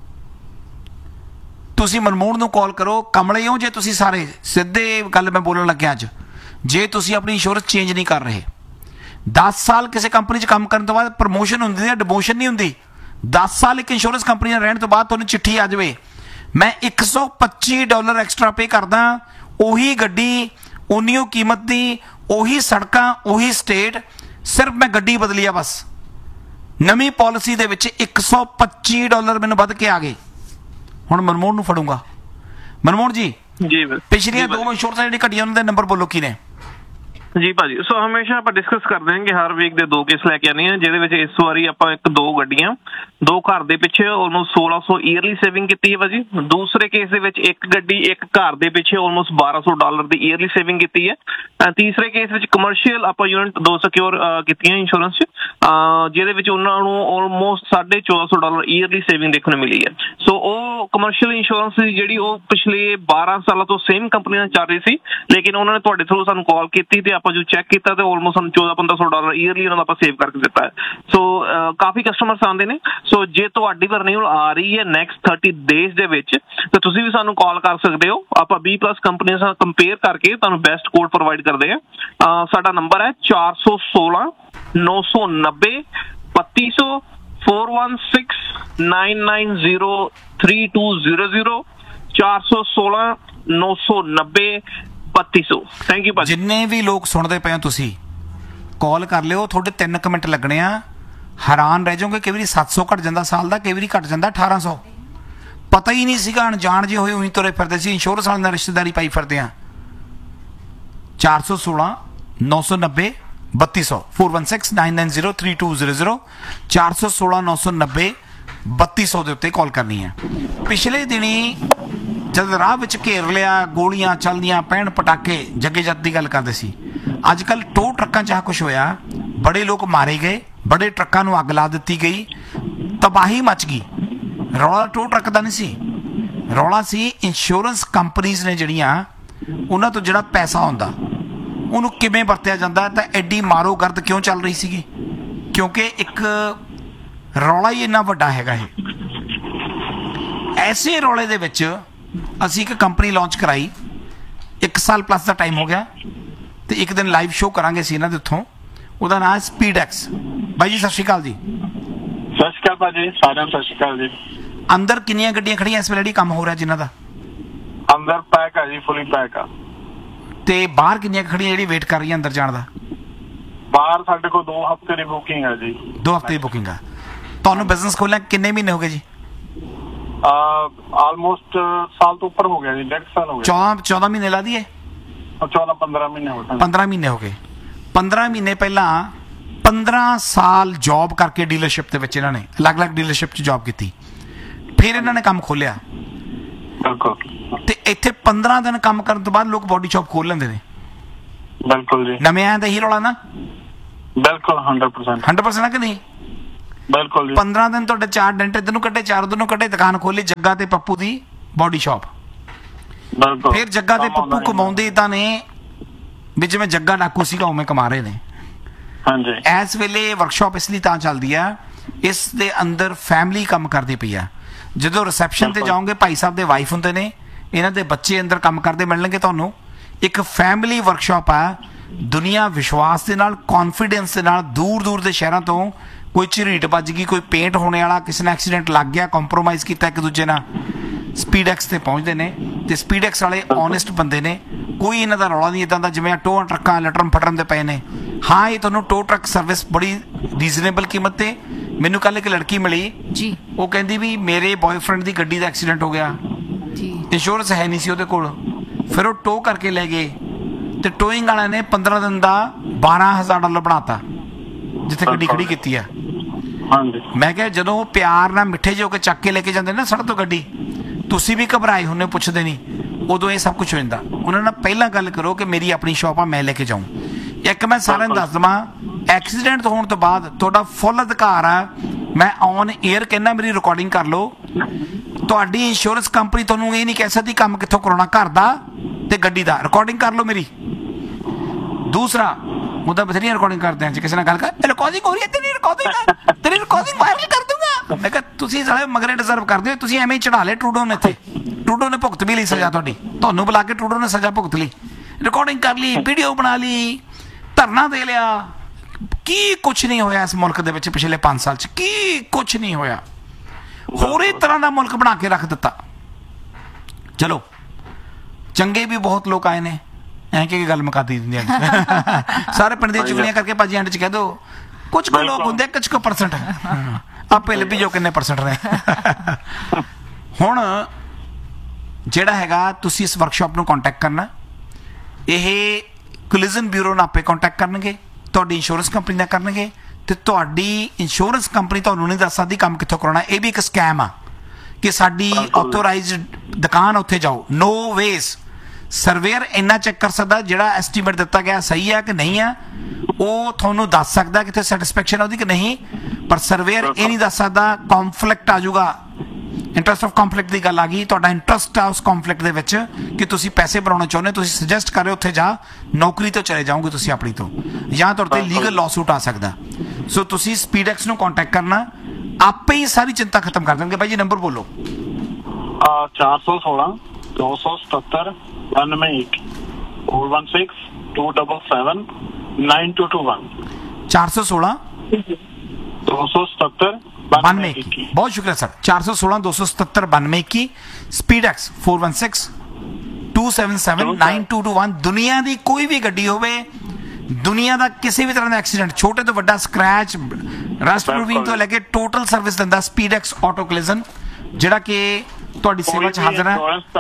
ਤੁਸੀਂ ਮਨਮੋਹਨ ਨੂੰ ਕਾਲ ਕਰੋ, ਕਮਲੇ ਹੋ ਜੇ ਤੁਸੀਂ ਸਾਰੇ। ਸਿੱਧੇ ਗੱਲ ਮੈਂ ਬੋਲਣ ਲੱਗਿਆ ਅੱਜ, ਜੇ ਤੁਸੀਂ ਆਪਣੀ ਇੰਸ਼ੋਰੈਂਸ ਚੇਂਜ ਨਹੀਂ ਕਰ ਰਹੇ, ਦਸ ਸਾਲ ਕਿਸੇ ਕੰਪਨੀ 'ਚ ਕੰਮ ਕਰਨ ਤੋਂ ਬਾਅਦ ਪ੍ਰਮੋਸ਼ਨ ਹੁੰਦੀ ਹੈ, ਡਿਮੋਸ਼ਨ ਨਹੀਂ ਹੁੰਦੀ। ਦਸ ਸਾਲ ਇੱਕ ਇੰਸ਼ੋਰੈਂਸ ਕੰਪਨੀ ਨਾਲ ਰਹਿਣ ਤੋਂ ਬਾਅਦ ਤੁਹਾਨੂੰ ਚਿੱਠੀ ਆ ਜਾਵੇ ਮੈਂ ਇੱਕ ਸੌ ਪੱਚੀ ਡਾਲਰ ਐਕਸਟਰਾ ਪੇ ਕਰਦਾ, ਉਹੀ ਗੱਡੀ, ਉਨੀਓ ਕੀਮਤ ਦੀ, ਉਹੀ ਸੜਕਾਂ, ਉਹੀ ਸਟੇਟ, ਸਿਰਫ ਮੈਂ ਗੱਡੀ ਬਦਲੀ ਆ ਬਸ। ਨਵੀਂ ਪਾਲਿਸੀ ਦੇ ਵਿੱਚ ਇੱਕ ਸੌ ਪੱਚੀ ਡਾਲਰ ਮੈਨੂੰ ਵੱਧ ਕੇ ਆ ਗਏ। ਹੁਣ ਮਨਮੋਹਨ ਨੂੰ ਫੜੂੰਗਾ। ਮਨਮੋਹਨ ਜੀ, ਜੀ ਪਿਛਲੀਆਂ ਦੋ ਇੰਸ਼ੋਰੈਂਸਾਂ ਜਿਹੜੀ ਘਟੀਆਂ ਉਹਨਾਂ ਦੇ ਨੰਬਰ ਬੋਲੋ ਕੀ ਨੇ? ਜੀ ਭਾਜੀ, ਸੋ ਹਮੇਸ਼ਾ ਆਪਾਂ ਡਿਸਕਸ ਕਰਦੇ ਹਾਂ ਕਿ ਹਰ ਵੀਕ ਦੇ ਦੋ ਕੇਸ ਲੈ ਕੇ ਆਉਂਦੇ ਹਾਂ, ਜਿਹਦੇ ਵਿੱਚ ਇਸ ਵਾਰੀ ਆਪਾਂ ਇੱਕ ਦੋ ਗੱਡੀਆਂ, ਦੋ ਘਰ ਦੇ ਪਿੱਛੇ ਆਲਮੋਸਟ ਸੋਲਾਂ ਸੌ ਈਅਰਲੀ ਸੇਵਿੰਗ ਕੀਤੀ ਹੈ ਭਾਜੀ। ਦੂਸਰੇ ਕੇਸ ਦੇ ਵਿੱਚ ਇੱਕ ਗੱਡੀ ਇੱਕ ਘਰ ਦੇ ਪਿੱਛੇ ਆਲਮੋਸਟ ਬਾਰਾਂ ਸੌ ਡਾਲਰ ਦੀ ਈਅਰਲੀ ਸੇਵਿੰਗ ਕੀਤੀ ਹੈ। ਤੀਸਰੇ ਕੇਸ ਵਿੱਚ ਕਮਰਸ਼ੀਅਲ ਆਪਾਂ ਯੂਨਿਟ ਦੋ ਸਿਕਿਉਰ ਕੀਤੀਆਂ ਇੰਸ਼ੋਰੈਂਸ 'ਚ, ਜਿਹਦੇ ਵਿੱਚ ਉਹਨਾਂ ਨੂੰ ਆਲਮੋਸਟ ਸਾਢੇ ਚੌਦਾਂ ਸੌ ਡਾਲਰ ਈਅਰਲੀ ਸੇਵਿੰਗ ਦੇਖਣ ਨੂੰ ਮਿਲੀ ਹੈ। ਸੋ ਉਹ ਕਮਰਸ਼ੀਅਲ ਇੰਸ਼ੋਰੈਂਸ ਸੀ ਜਿਹੜੀ ਉਹ ਪਿਛਲੇ ਬਾਰਾਂ ਸਾਲਾਂ ਤੋਂ ਸੇਮ ਕੰਪਨੀ ਨਾਲ ਚੱਲ ਰਹੀ ਸੀ, ਲੇਕਿਨ ਉਹਨਾਂ ਨੇ ਤੁਹਾਡੇ ਥਰੂ ਸਾਨੂੰ ਕਾਲ ਕੀਤੀ ਤੇ ਆਪਾਂ ਜੋ ਚੈੱਕ ਕੀਤਾ ਤੇ ਆਲਮੋਸਟ ਸਾਨੂੰ ਚੌਦਾਂ ਪੰਦਰਾਂ ਸੌ ਡਾਲਰ ਈਅਰਲੀ ਉਹਨਾਂ ਦਾ ਆਪਾਂ ਸੇਵ ਕਰਕੇ ਦਿੱਤਾ ਹੈ। ਸੋ ਕਾਫੀ ਕਸਟਮਰਸ ਆਉਂਦੇ ਨੇ। ਸੋ ਜੇ ਤੁਹਾਡੀ ਵੀ ਰਿਨਿਊਅਲ ਆ ਰਹੀ ਹੈ ਨੈਕਸਟ ਥਰਟੀ ਡੇਜ਼ ਦੇ ਵਿੱਚ, ਤਾਂ ਤੁਸੀਂ ਵੀ ਸਾਨੂੰ ਕਾਲ ਕਰ ਸਕਦੇ ਹੋ। ਆਪਾਂ ਬੀ ਪਲੱਸ ਕੰਪਨੀਆਂ ਨਾਲ ਕੰਪੇਅਰ ਕਰਕੇ ਤੁਹਾਨੂੰ ਬੈਸਟ ਕੋਡ ਪ੍ਰੋਵਾਈਡ ਕਰਦੇ ਹਾਂ। ਸਾਡਾ ਨੰਬਰ ਹੈ ਚਾਰ ਸੌ ਸੋਲਾਂ ਨੌ ਸੌ ਨੱਬੇ ਬੱਤੀ ਸੌ four one six nine nine zero three two zero zero ਚਾਰ ਸੌ ਸੋਲਾਂ ਨੌ ਸੌ ਨੱਬੇ ਬੱਤੀ ਸੌ। ਥੈਂਕ ਯੂ ਭਾਜੀ। ਜਿੰਨੇ ਵੀ ਲੋਕ ਸੁਣਦੇ ਪਏ ਹੋ ਤੁਸੀਂ ਕਾਲ ਕਰ ਲਿਓ, ਤੁਹਾਡੇ ਤਿੰਨ ਕੁ ਮਿੰਟ ਲੱਗਣੇ ਆ। ਹੈਰਾਨ ਰਹਿ ਜਾਓਗੇ, ਕਈ ਵਾਰੀ ਸੱਤ ਸੌ ਘਟ ਜਾਂਦਾ ਸਾਲ ਦਾ, ਕਈ ਵਾਰੀ ਘਟ ਜਾਂਦਾ ਅਠਾਰਾਂ ਸੌ। ਪਤਾ ਹੀ ਨਹੀਂ ਸੀਗਾ, ਅਣਜਾਣ ਜੇ ਹੋਏ ਉਹੀ ਤੁਰੇ ਫਿਰਦੇ ਸੀ। ਇੰਸ਼ੋਰੈਂਸ ਵਾਲੇ ਨਾਲ ਰਿਸ਼ਤੇਦਾਰੀ ਪਾਈ ਫਿਰਦੇ ਆ। ਚਾਰ ਸੌ ਸੋਲਾਂ ਨੌ ਸੌ ਨੱਬੇ ਬੱਤੀ ਸੌ four one six nine nine zero three two zero zero ਚਾਰ ਸੌ ਸੋਲਾਂ ਨੌ ਸੌ ਨੱਬੇ ਬੱਤੀ ਸੌ ਦੇ ਉੱਤੇ ਕਾਲ ਕਰਨੀ ਹੈ। ਪਿਛਲੇ ਦਿਨੀ ਜਦ ਰਾਹ ਵਿੱਚ ਘੇਰ ਲਿਆ, ਗੋਲੀਆਂ ਚੱਲਦੀਆਂ, ਪੈਣ ਪਟਾਕੇ, ਜੱਗੇ ਜੱਤ ਦੀ ਗੱਲ ਕਰਦੇ ਸੀ। ਅੱਜ ਕੱਲ੍ਹ ਟੋ ਟਰੱਕਾਂ 'ਚ ਆਹ ਕੁਛ ਹੋਇਆ, ਬੜੇ ਲੋਕ ਮਾਰੇ ਗਏ, ਬੜੇ ਟਰੱਕਾਂ ਨੂੰ ਅੱਗ ਲਾ ਦਿੱਤੀ ਗਈ, ਤਬਾਹੀ ਮਚ ਗਈ। ਰੌਲਾ ਟੋ ਟਰੱਕ ਦਾ ਨਹੀਂ ਸੀ, ਰੌਲਾ ਸੀ ਇੰਸ਼ੋਰੈਂਸ ਕੰਪਨੀਜ਼ ਨੇ ਜਿਹੜੀਆਂ, ਉਹਨਾਂ ਤੋਂ ਜਿਹੜਾ ਪੈਸਾ ਆਉਂਦਾ ਉਹਨੂੰ ਕਿਵੇਂ ਵਰਤਿਆ ਜਾਂਦਾ। ਤਾਂ ਐਡੀ ਮਾਰੋ ਗਰਦ ਕਿਉਂ ਚੱਲ ਰਹੀ ਸੀਗੀ? ਕਿਉਂਕਿ ਇੱਕ ਰੌਲਾ ਹੀ ਇੰਨਾ ਵੱਡਾ ਹੈਗਾ ਇਹ। ਐਸੇ ਰੌਲੇ ਦੇ ਵਿੱਚ ਅਸੀਂ ਇੱਕ ਕੰਪਨੀ ਲਾਂਚ ਕਰਾਈ, ਇੱਕ ਸਾਲ ਪਲੱਸ ਦਾ ਟਾਈਮ ਹੋ ਗਿਆ ਤੇ ਇੱਕ ਦਿਨ ਲਾਈਵ ਸ਼ੋਅ ਕਰਾਂਗੇ ਅਸੀਂ ਇਹਨਾਂ ਦੇ ਉੱਥੋਂ। ਉਹਦਾ ਨਾਮ ਹੈ ਸਪੀਡੈਕਸ। ਬਾਈ ਜੀ ਸਤਿ ਸ਼੍ਰੀ ਅਕਾਲ ਜੀ। ਸਤਿ ਸ਼੍ਰੀ ਅਕਾਲ ਭਾਜੀ, ਸਾਰਿਆਂ ਨੂੰ ਸਤਿ ਸ਼੍ਰੀ ਅਕਾਲ ਜੀ। ਅੰਦਰ ਕਿੰਨੀਆਂ ਗੱਡੀਆਂ ਖੜੀਆਂ ਇਸ ਵੇਲੇ ਜਿਹੜੀ ਕੰਮ ਹੋ ਰਿਹਾ ਜਿਨ੍ਹਾਂ ਦਾ? ਅੰਦਰ ਪੈਕ ਆ ਜੀ, ਫੁੱਲੀ ਪੈਕ ਆ। ਤੇ ਬਾਹਰ ਕਿੰਨੀਆਂ ਖੜੀਆਂ ਜਿਹੜੀ ਵੇਟ ਕਰ ਰਹੀਆਂ ਅੰਦਰ ਜਾਣ ਦਾ? ਬਾਹਰ ਸਾਡੇ ਕੋਲ ਦੋ ਹਫ਼ਤੇ ਦੀ ਬੁਕਿੰਗ ਹੈ ਜੀ। ਦੋ ਹਫ਼ਤੇ ਦੀ ਬੁਕਿੰਗ ਆ। ਤੁਹਾਨੂੰ ਬਿਜ਼ਨਸ ਖੋਲ੍ਹਿਆ ਕਿੰਨੇ ਮਹੀਨੇ ਹੋ ਗਏ ਜੀ? ਆਲਮੋਸਟ ਸਾਲ ਤੋਂ ਉੱਪਰ ਹੋ ਗਿਆ ਜੀ, ਡੇਢ ਸਾਲ ਹੋ ਗਿਆ। ਚੌਦਾਂ ਚੌਦਾਂ ਮਹੀਨੇ ਲਾ ਦਈਏ? ਚੌਦਾਂ ਪੰਦਰਾਂ ਮਹੀਨੇ ਹੋ ਗਏ। ਪੰਦਰਾਂ ਮਹੀਨੇ ਹੋ ਗਏ। ਪੰਦਰਾਂ ਮਹੀਨੇ ਪਹਿਲਾਂ ਪੰਦਰਾਂ ਸਾਲ ਜੌਬ ਕਰਕੇ ਡੀਲਰਸ਼ਿਪ ਦੇ ਵਿੱਚ ਇਹਨਾਂ ਨੇ ਅਲੱਗ-ਅਲੱਗ ਡੀਲਰਸ਼ਿਪ 'ਚ ਜੌਬ ਕੀਤੀ, ਫਿਰ ਇਹਨਾਂ ਨੇ ਕੰਮ ਖੋਲ੍ਹਿਆ। ਬਿਲਕੁਲ। ਤੇ ਇੱਥੇ ਪੰਦਰਾਂ ਦਿਨ ਕੰਮ ਕਰਨ ਤੋਂ ਬਾਅਦ ਲੋਕ ਬੋਡੀ ਸ਼ਾਪ ਖੋਲ ਲੈਂਦੇ ਨੇ। ਬਿਲਕੁਲ ਜੀ। ਨਵੇਂ ਆਇਆ ਤਾਂ ਹੀ ਰੌਲਾ ਨਾ। ਬਿਲਕੁਲ ਹੰਡਰਡ ਪਰਸੈਂਟ ਹੰਡਰਡ ਪਰਸੈਂਟ ਆ ਕਿ ਨਹੀਂ? ਬਿਲਕੁਲ ਜੀ। ਪੰਦਰਾਂ ਦਿਨ ਤੁਹਾਡੇ ਚਾਰ ਡੈਂਟ ਇੱਧਰ ਨੂੰ ਕੱਢੇ, ਚਾਰ ਉੱਧਰ ਨੂੰ ਕੱਢੇ, ਦੁਕਾਨ ਖੋਲੀ ਜੱਗਾ ਤੇ ਪੱਪੂ ਦੀ ਬੋਡੀ ਸ਼ਾਪ। ਬਿਲਕੁਲ। ਫਿਰ ਜੱਗਾ ਤੇ ਪੱਪੂ ਕਮਾਉਂਦੇ ਇਦਾਂ ਨੇ ਵੀ ਜਿਵੇਂ ਜੱਗਾ ਡਾਕੂ ਸੀਗਾ ਉਵੇਂ ਕਮਾ ਰਹੇ ਨੇ। ਹਾਂਜੀ। ਇਸ ਵੇਲੇ ਵਰਕਸ਼ਾਪ ਇਸ ਲਈ ਤਾਂ ਚੱਲਦੀ ਆ, ਇਸ ਦੇ ਅੰਦਰ ਫੈਮਿਲੀ ਕੰਮ ਕਰਦੀ ਪਈ ਆ। ਜਦੋਂ ਰਿਸੈਪਸ਼ਨ ਤੇ ਜਾਓਗੇ, ਭਾਈ ਸਾਹਿਬ ਦੇ ਵਾਈਫ ਹੁੰਦੇ ਨੇ, ਇਹਨਾਂ ਦੇ ਬੱਚੇ ਅੰਦਰ ਕੰਮ ਕਰਦੇ ਮਿਲਣਗੇ ਤੁਹਾਨੂੰ। ਇੱਕ ਫੈਮਿਲੀ ਵਰਕਸ਼ਾਪ ਆ ਦੁਨੀਆ ਵਿਸ਼ਵਾਸ ਦੇ ਨਾਲ, ਕੌਨਫੀਡੈਂਸ ਦੇ ਨਾਲ ਦੂਰ ਦੂਰ ਦੇ ਸ਼ਹਿਰਾਂ ਤੋਂ ਕੋਈ ਝਰੀਟ ਵੱਜ ਗਈ, ਕੋਈ ਪੇਂਟ ਹੋਣੇ ਵਾਲਾ, ਕਿਸੇ ਨੇ ਐਕਸੀਡੈਂਟ ਲੱਗ ਗਿਆ, ਕੰਪਰੋਮਾਈਜ਼ ਕੀਤਾ ਇੱਕ ਦੂਜੇ ਨਾਲ, ਸਪੀਡਐਕਸ ਤੇ ਪਹੁੰਚਦੇ ਨੇ। ਤੇ ਸਪੀਡਐਕਸ ਵਾਲੇ ਓਨੈਸਟ ਬੰਦੇ ਨੇ, ਕੋਈ ਇਹਨਾਂ ਦਾ ਰੌਲਾ ਨਹੀਂ ਇੱਦਾਂ ਦਾ ਜਿਵੇਂ ਟੋ ਟਰੱਕਾਂ ਲਟਰਮ ਫਟਰਮ ਦੇ ਪਏ ਨੇ। ਹਾਂ, ਇਹ ਤੁਹਾਨੂੰ ਟੋ ਟਰੱਕ ਸਰਵਿਸ ਬੜੀ ਰੀਜ਼ਨੇਬਲ ਕੀਮਤ ਤੇ। ਮੈਨੂੰ ਕੱਲ ਇੱਕ ਲੜਕੀ ਮਿਲੀ ਜੀ, ਉਹ ਕਹਿੰਦੀ ਵੀ ਮੇਰੇ ਬॉयਫ੍ਰੈਂਡ ਦੀ ਗੱਡੀ ਦਾ ਐਕਸੀਡੈਂਟ ਹੋ ਗਿਆ ਜੀ, ਇੰਸ਼ੋਰੈਂਸ ਹੈ ਨਹੀਂ ਸੀ ਉਹਦੇ ਕੋਲ, ਫਿਰ ਉਹ ਟੋ ਕਰਕੇ ਲੈ ਗਏ ਤੇ ਟੋਇੰਗ ਵਾਲਿਆਂ ਨੇ ਪੰਦਰਾਂ ਦਿਨ ਦਾ ਬਾਰਾਂ ਹਜ਼ਾਰ ਡਾਲਰ ਬਣਾਤਾ ਜਿੱਥੇ ਗੱਡੀ ਖੜੀ ਕੀਤੀ ਆ। ਹਾਂਜੀ, ਮੈਂ ਕਿਹਾ ਜਦੋਂ ਪਿਆਰ ਨਾਲ ਮਿੱਠੇ ਜਿਹੇ ਹੋ ਕੇ ਚੱਕ ਕੇ ਲੈ ਕੇ ਜਾਂਦੇ ਨਾ ਸੜਕ ਤੋਂ ਗੱਡੀ, ਤੁਸੀਂ ਵੀ ਘਬਰਾਏ ਹੁੰਨੇ, ਪੁੱਛਦੇ ਨਹੀਂ, ਉਦੋਂ ਇਹ ਸਭ ਕੁਝ ਹੋ ਜਾਂਦਾ। ਉਹਨਾਂ ਨਾਲ ਪਹਿਲਾਂ ਗੱਲ ਕਰੋ ਕਿ ਮੇਰੀ ਆਪਣੀ ਸ਼ੌਪ ਆ, ਮੈਂ ਲੈ ਕੇ ਜਾਊਂ। ਇੱਕ ਮੈਂ ਸਾਰਿਆਂ ਨੂੰ ਦੱਸ ਦੇਵਾਂ, ਐਕਸੀਡੈਂਟ ਹੋਣ ਤੋਂ ਬਾਅਦ ਤੁਹਾਡਾ ਫੁੱਲ ਅਧਿਕਾਰ ਆ, ਮੈਂ ਔਨ ਏਅਰ ਕਹਿੰਦਾ ਮੇਰੀ ਰਿਕਾਰਡਿੰਗ ਕਰ ਲਓ, ਤੁਹਾਡੀ ਇੰਸ਼ੋਰੈਂਸ ਕੰਪਨੀ ਤੁਹਾਨੂੰ ਇਹ ਨਹੀਂ ਕਹਿ ਸਕਦੀ ਕੰਮ ਕਿੱਥੋਂ ਕਰਾਉਣਾ, ਘਰ ਦਾ ਤੇ ਗੱਡੀ ਦਾ। ਰਿਕਾਰਡਿੰਗ ਕਰ ਲਓ ਮੇਰੀ। ਦੂਸਰਾ, ਉਹਦਾ ਬਥੇਰੀਆਂ ਰਿਕਾਰਡਿੰਗ ਕਰਦੇ ਆ, ਕਿਸੇ ਨਾਲ ਗੱਲ ਕਰ, ਰਿਕਾਰਡਿੰਗ ਹੋ ਰਹੀ ਹੈ ਤੇਰੀ, ਰਿਕਾਰਡਿੰਗ ਤੇਰੀ ਰਿਕਾਰਡਿੰਗ ਵਾਇਰਲ ਕਰ ਦੂੰਗਾ। ਮੈਂ ਕਿਹਾ ਤੁਸੀਂ ਸਾਰੇ ਮਗਰੇ ਡਿਜ਼ਰਵ ਕਰਦੇ ਹੋ, ਤੁਸੀਂ ਐਵੇਂ ਹੀ ਚੜਾ ਲਏ ਟਰੂਡੋ ਨੇ ਇੱਥੇ। ਟਰੂਡੋ ਨੇ ਭੁਗਤ ਵੀ ਲਈ ਸਜ਼ਾ ਤੁਹਾਡੀ, ਤੁਹਾਨੂੰ ਬੁਲਾ ਕੇ ਟਰੂਡੋ ਨੇ ਸਜ਼ਾ ਭੁਗਤ ਲਈ, ਰਿਕਾਰਡਿੰਗ ਕਰ ਲਈ, ਵੀਡੀਓ ਬਣਾ ਲਈ, ਧਰਨਾ ਦੇ ਲਿਆ। ਕੀ ਕੁਛ ਨਹੀਂ ਹੋਇਆ ਇਸ ਮੁਲਕ ਦੇ ਵਿੱਚ ਪਿਛਲੇ ਪੰਜ ਸਾਲ 'ਚ, ਕੀ ਕੁਛ ਨਹੀਂ ਹੋਇਆ। ਹੋਰ ਹੀ ਤਰ੍ਹਾਂ ਦਾ ਮੁਲਕ ਬਣਾ ਕੇ ਰੱਖ ਦਿੱਤਾ। ਚਲੋ, ਚੰਗੇ ਵੀ ਬਹੁਤ ਲੋਕ ਆਏ ਨੇ, ਐਂ ਕਿ ਗੱਲ ਮੁਕਾਤੀ ਦਿੰਦੇ ਸਾਰੇ ਪਿੰਡ ਦੀਆਂ ਚੁਗਲੀਆਂ ਕਰਕੇ ਭਾਜੀ ਐਂਡ 'ਚ ਕਹਿ ਦੋ ਕੁਝ ਕੁ ਲੋਕ ਹੁੰਦੇ, ਕੁਝ ਕੁ ਪਰਸੈਂਟ ਆਪੇ ਲੱਭੀ ਜੋ ਕਿੰਨੇ ਪਰਸੈਂਟ ਨੇ। ਹੁਣ ਜਿਹੜਾ ਹੈਗਾ, ਤੁਸੀਂ ਇਸ ਵਰਕਸ਼ਾਪ ਨੂੰ ਕੰਟੈਕਟ ਕਰਨਾ। ਇਹ ਕੋਲਿਜ਼ਨ ਬਿਊਰੋ ਨਾਲ ਆਪੇ ਕੰਟੈਕਟ ਕਰਨਗੇ, ਤੁਹਾਡੀ ਇੰਸ਼ੋਰੈਂਸ ਕੰਪਨੀ ਨਾਲ ਕਰਨਗੇ, ਤੇ ਤੁਹਾਡੀ ਇੰਸ਼ੋਰੈਂਸ ਕੰਪਨੀ ਤੁਹਾਨੂੰ ਨਹੀਂ ਦੱਸ ਸਕਦੀ ਕੰਮ ਕਿੱਥੋਂ ਕਰਾਉਣਾ। ਇਹ ਵੀ ਇੱਕ ਸਕੈਮ ਆ ਕਿ ਸਾਡੀ ਆਥੋਰਾਈਜ਼ਡ ਦੁਕਾਨ ਉੱਥੇ ਜਾਓ, ਨੋ ਵੇਜ਼। ਸਰਵੇਅਰ ਇੰਨਾ ਚੈੱਕ ਕਰ ਸਕਦਾ ਜਿਹੜਾ ਐਸਟੀਮੇਟ ਦਿੱਤਾ ਗਿਆ ਸਹੀ ਆ ਕਿ ਨਹੀਂ ਆ, ਉਹ ਤੁਹਾਨੂੰ ਦੱਸ ਸਕਦਾ ਕਿੱਥੇ ਸੈਟਿਸਫੈਕਸ਼ਨ ਉਹਦੀ ਕਿ ਨਹੀਂ, ਪਰ ਸਰਵੇਅਰ ਇਹ ਨਹੀਂ ਦੱਸ ਸਕਦਾ। ਕੌਨਫਲਿਕਟ ਆ ਜਾਊਗਾ, ਇੰਟਰਸਟ ਆਫ ਕੌਨਫਲਿਕਟ ਦੀ ਗੱਲ ਆ ਗਈ। ਤੁਹਾਡਾ ਇੰਟਰਸਟ ਆ ਉਸ ਕੌਨਫਲਿਕਟ ਦੇ ਵਿੱਚ ਕਿ ਤੁਸੀਂ ਪੈਸੇ ਬਣਾਉਣਾ ਚਾਹੁੰਦੇ ਹੋ, ਤੁਸੀਂ ਸੁਜੈਸਟ ਕਰ ਰਹੇ ਹੋ ਉੱਥੇ ਜਾ, ਨੌਕਰੀ ਤੋਂ ਚਲੇ ਜਾਓਗੇ ਤੁਸੀਂ ਆਪਣੀ ਤੋਂ, ਜਾਂ ਤੁਹਾਡੇ ਤੇ ਲੀਗਲ ਲਾਸੂਟ ਆ ਸਕਦਾ। ਸੋ ਤੁਸੀਂ ਸਪੀਡਐਕਸ ਨੂੰ ਕੰਟੈਕਟ ਕਰਨਾ, ਆਪੇ ਹੀ ਸਾਰੀ ਚਿੰਤਾ ਖਤਮ ਕਰ ਦੇਣਗੇ। ਭਾਈ ਜੀ ਨੰਬਰ ਬੋਲੋ। ਚਾਰ ਸੌ ਸੋਲਾਂ ਦੋ ਸੌ ਸਤੱਤਰ ਬਾਨਵੇਂ ਇੱਕ four one six two seven seven nine two two one ਚਾਰ ਸੌ ਸੋਲਾਂ ਦੋ ਸੌ ਸਤੱਤਰ ਬਾਨਵੇਂ ਇੱਕੀ। ਬਹੁਤ ਸ਼ੁਕਰੀਆ ਸਰ। ਚਾਰ ਸੌ ਸੋਲਾਂ ਦੋ ਸੌ ਸਤੱਤਰ ਬਾਨਵੇਂ ਇੱਕੀ, ਸਪੀਡਐਕਸ four one six two seven seven nine two two one। ਦੁਨੀਆ ਦੀ ਕੋਈ ਵੀ ਗੱਡੀ ਹੋਵੇ, ਦੁਨੀਆ ਦਾ ਕਿਸੇ ਵੀ ਤਰ੍ਹਾਂ ਦਾ ਐਕਸੀਡੈਂਟ, ਛੋਟੇ ਤੋਂ ਵੱਡਾ, ਸਕ੍ਰੈਚ, ਰਸਟ ਪ੍ਰੂਵਿੰਗ ਤੋਂ ਲੈ ਕੇ ਟੋਟਲ ਸਰਵਿਸ ਦਿੰਦਾ ਸਪੀਡਐਕਸ ਆਟੋ ਕੋਲਿਜ਼ਨ, ਜਿਹੜਾ ਕਿ ਤੁਹਾਡੀ ਸੇਵਾ 'ਚ ਹਾਜ਼ਰ ਹੈ।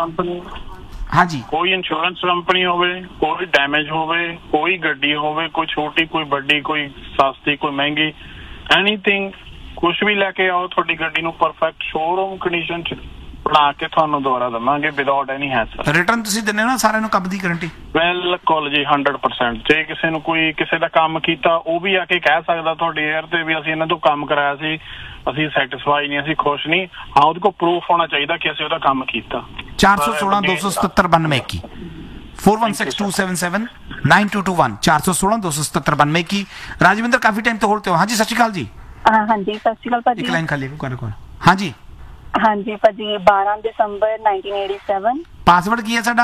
ਹਾਂਜੀ, ਕੋਈ ਇੰਸ਼ੋਰੈਂਸ ਕੰਪਨੀ ਹੋਵੇ, ਕੋਈ ਡੈਮੇਜ ਹੋਵੇ, ਕੋਈ ਗੱਡੀ ਹੋਵੇ, ਕੋਈ ਛੋਟੀ ਕੋਈ ਵੱਡੀ, ਕੋਈ ਸਸਤੀ ਕੋਈ ਮਹਿੰਗੀ, ਐਨੀਥਿੰਗ, ਕੁਛ ਵੀ ਲੈ ਕੇ ਆਓ, ਤੁਹਾਡੀ ਗੱਡੀ ਨੂੰ ਪਰਫੈਕਟ ਸ਼ੋਰੂਮ ਕੰਡੀਸ਼ਨ 'ਚ ਬਣਾ ਕੇ ਤੁਹਾਨੂੰ ਦੁਬਾਰਾ ਦਵਾਂਗੇ ਵਿਦਆਊਟ ਐਨੀ ਹੈਸਲ। ਰਿਟਰਨ ਤੁਸੀਂ ਦਿੰਦੇ ਹੋ ਨਾ ਸਾਰਿਆਂ ਨੂੰ ਕੰਮ ਦੀ ਗਾਰੰਟੀ? ਬਿਲਕੁਲ ਜੀ, ਹੰਡਰਡ ਪਰਸੈਂਟ। ਜੇ ਕਿਸੇ ਨੂੰ ਕੋਈ ਕਿਸੇ ਦਾ ਕੰਮ ਕੀਤਾ, ਉਹ ਵੀ ਆ ਕੇ ਕਹਿ ਸਕਦਾ ਤੁਹਾਡੀ ਏਅਰ ਤੇ ਵੀ ਅਸੀਂ ਇਹਨਾਂ ਤੋਂ ਕੰਮ ਕਰਾਇਆ ਸੀ, ਅਸੀਂ ਸੈਟੀਸਫਾਈ ਨਹੀਂ, ਅਸੀਂ ਖੁਸ਼ ਨਹੀਂ। ਹਾਂ, ਉਹਦੇ ਕੋਲ ਪ੍ਰੂਫ ਹੋਣਾ ਚਾਹੀਦਾ ਕਿ ਅਸੀਂ ਉਹਦਾ ਕੰਮ ਕੀਤਾ। ਚਾਰ ਸੌ ਸੋਲਾਂ ਦੋ ਸੌ ਸਤੱਤਰ ਬਾਨਵੇਂ ਇੱਕੀ four one six two seven seven nine two two one ਚਾਰ ਸੌ ਸੋਲਾਂ ਦੋ ਸੌ ਸਤੱਤਰ ਬਾਨਵੇਂ ਇੱਕੀ। ਰਾਜਵਿੰਦਰ ਕਾਫੀ ਟਾਈਮ ਤੋਂ ਹੋਲਡ ਤੇ ਹੋ। ਹਾਂਜੀ, ਸਤਿ ਸ਼੍ਰੀ ਅਕਾਲ ਜੀ। ਹਾਂ ਹਾਂਜੀ, ਸਤਿ ਸ਼੍ਰੀ ਅਕਾਲ ਭਾਜੀ। ਇੱਕ ਲਾਈਨ ਖਾਲੀ ਕੋਲ ਕੋਲ। ਹਾਂਜੀ ਹਾਂਜੀ ਭਾਜੀ, ਬਾਰਾਂ ਦਸੰਬਰ nineteen eighty-seven। ਪਾਸਵਰਡ ਕੀ ਹੈ ਸਾਡਾ?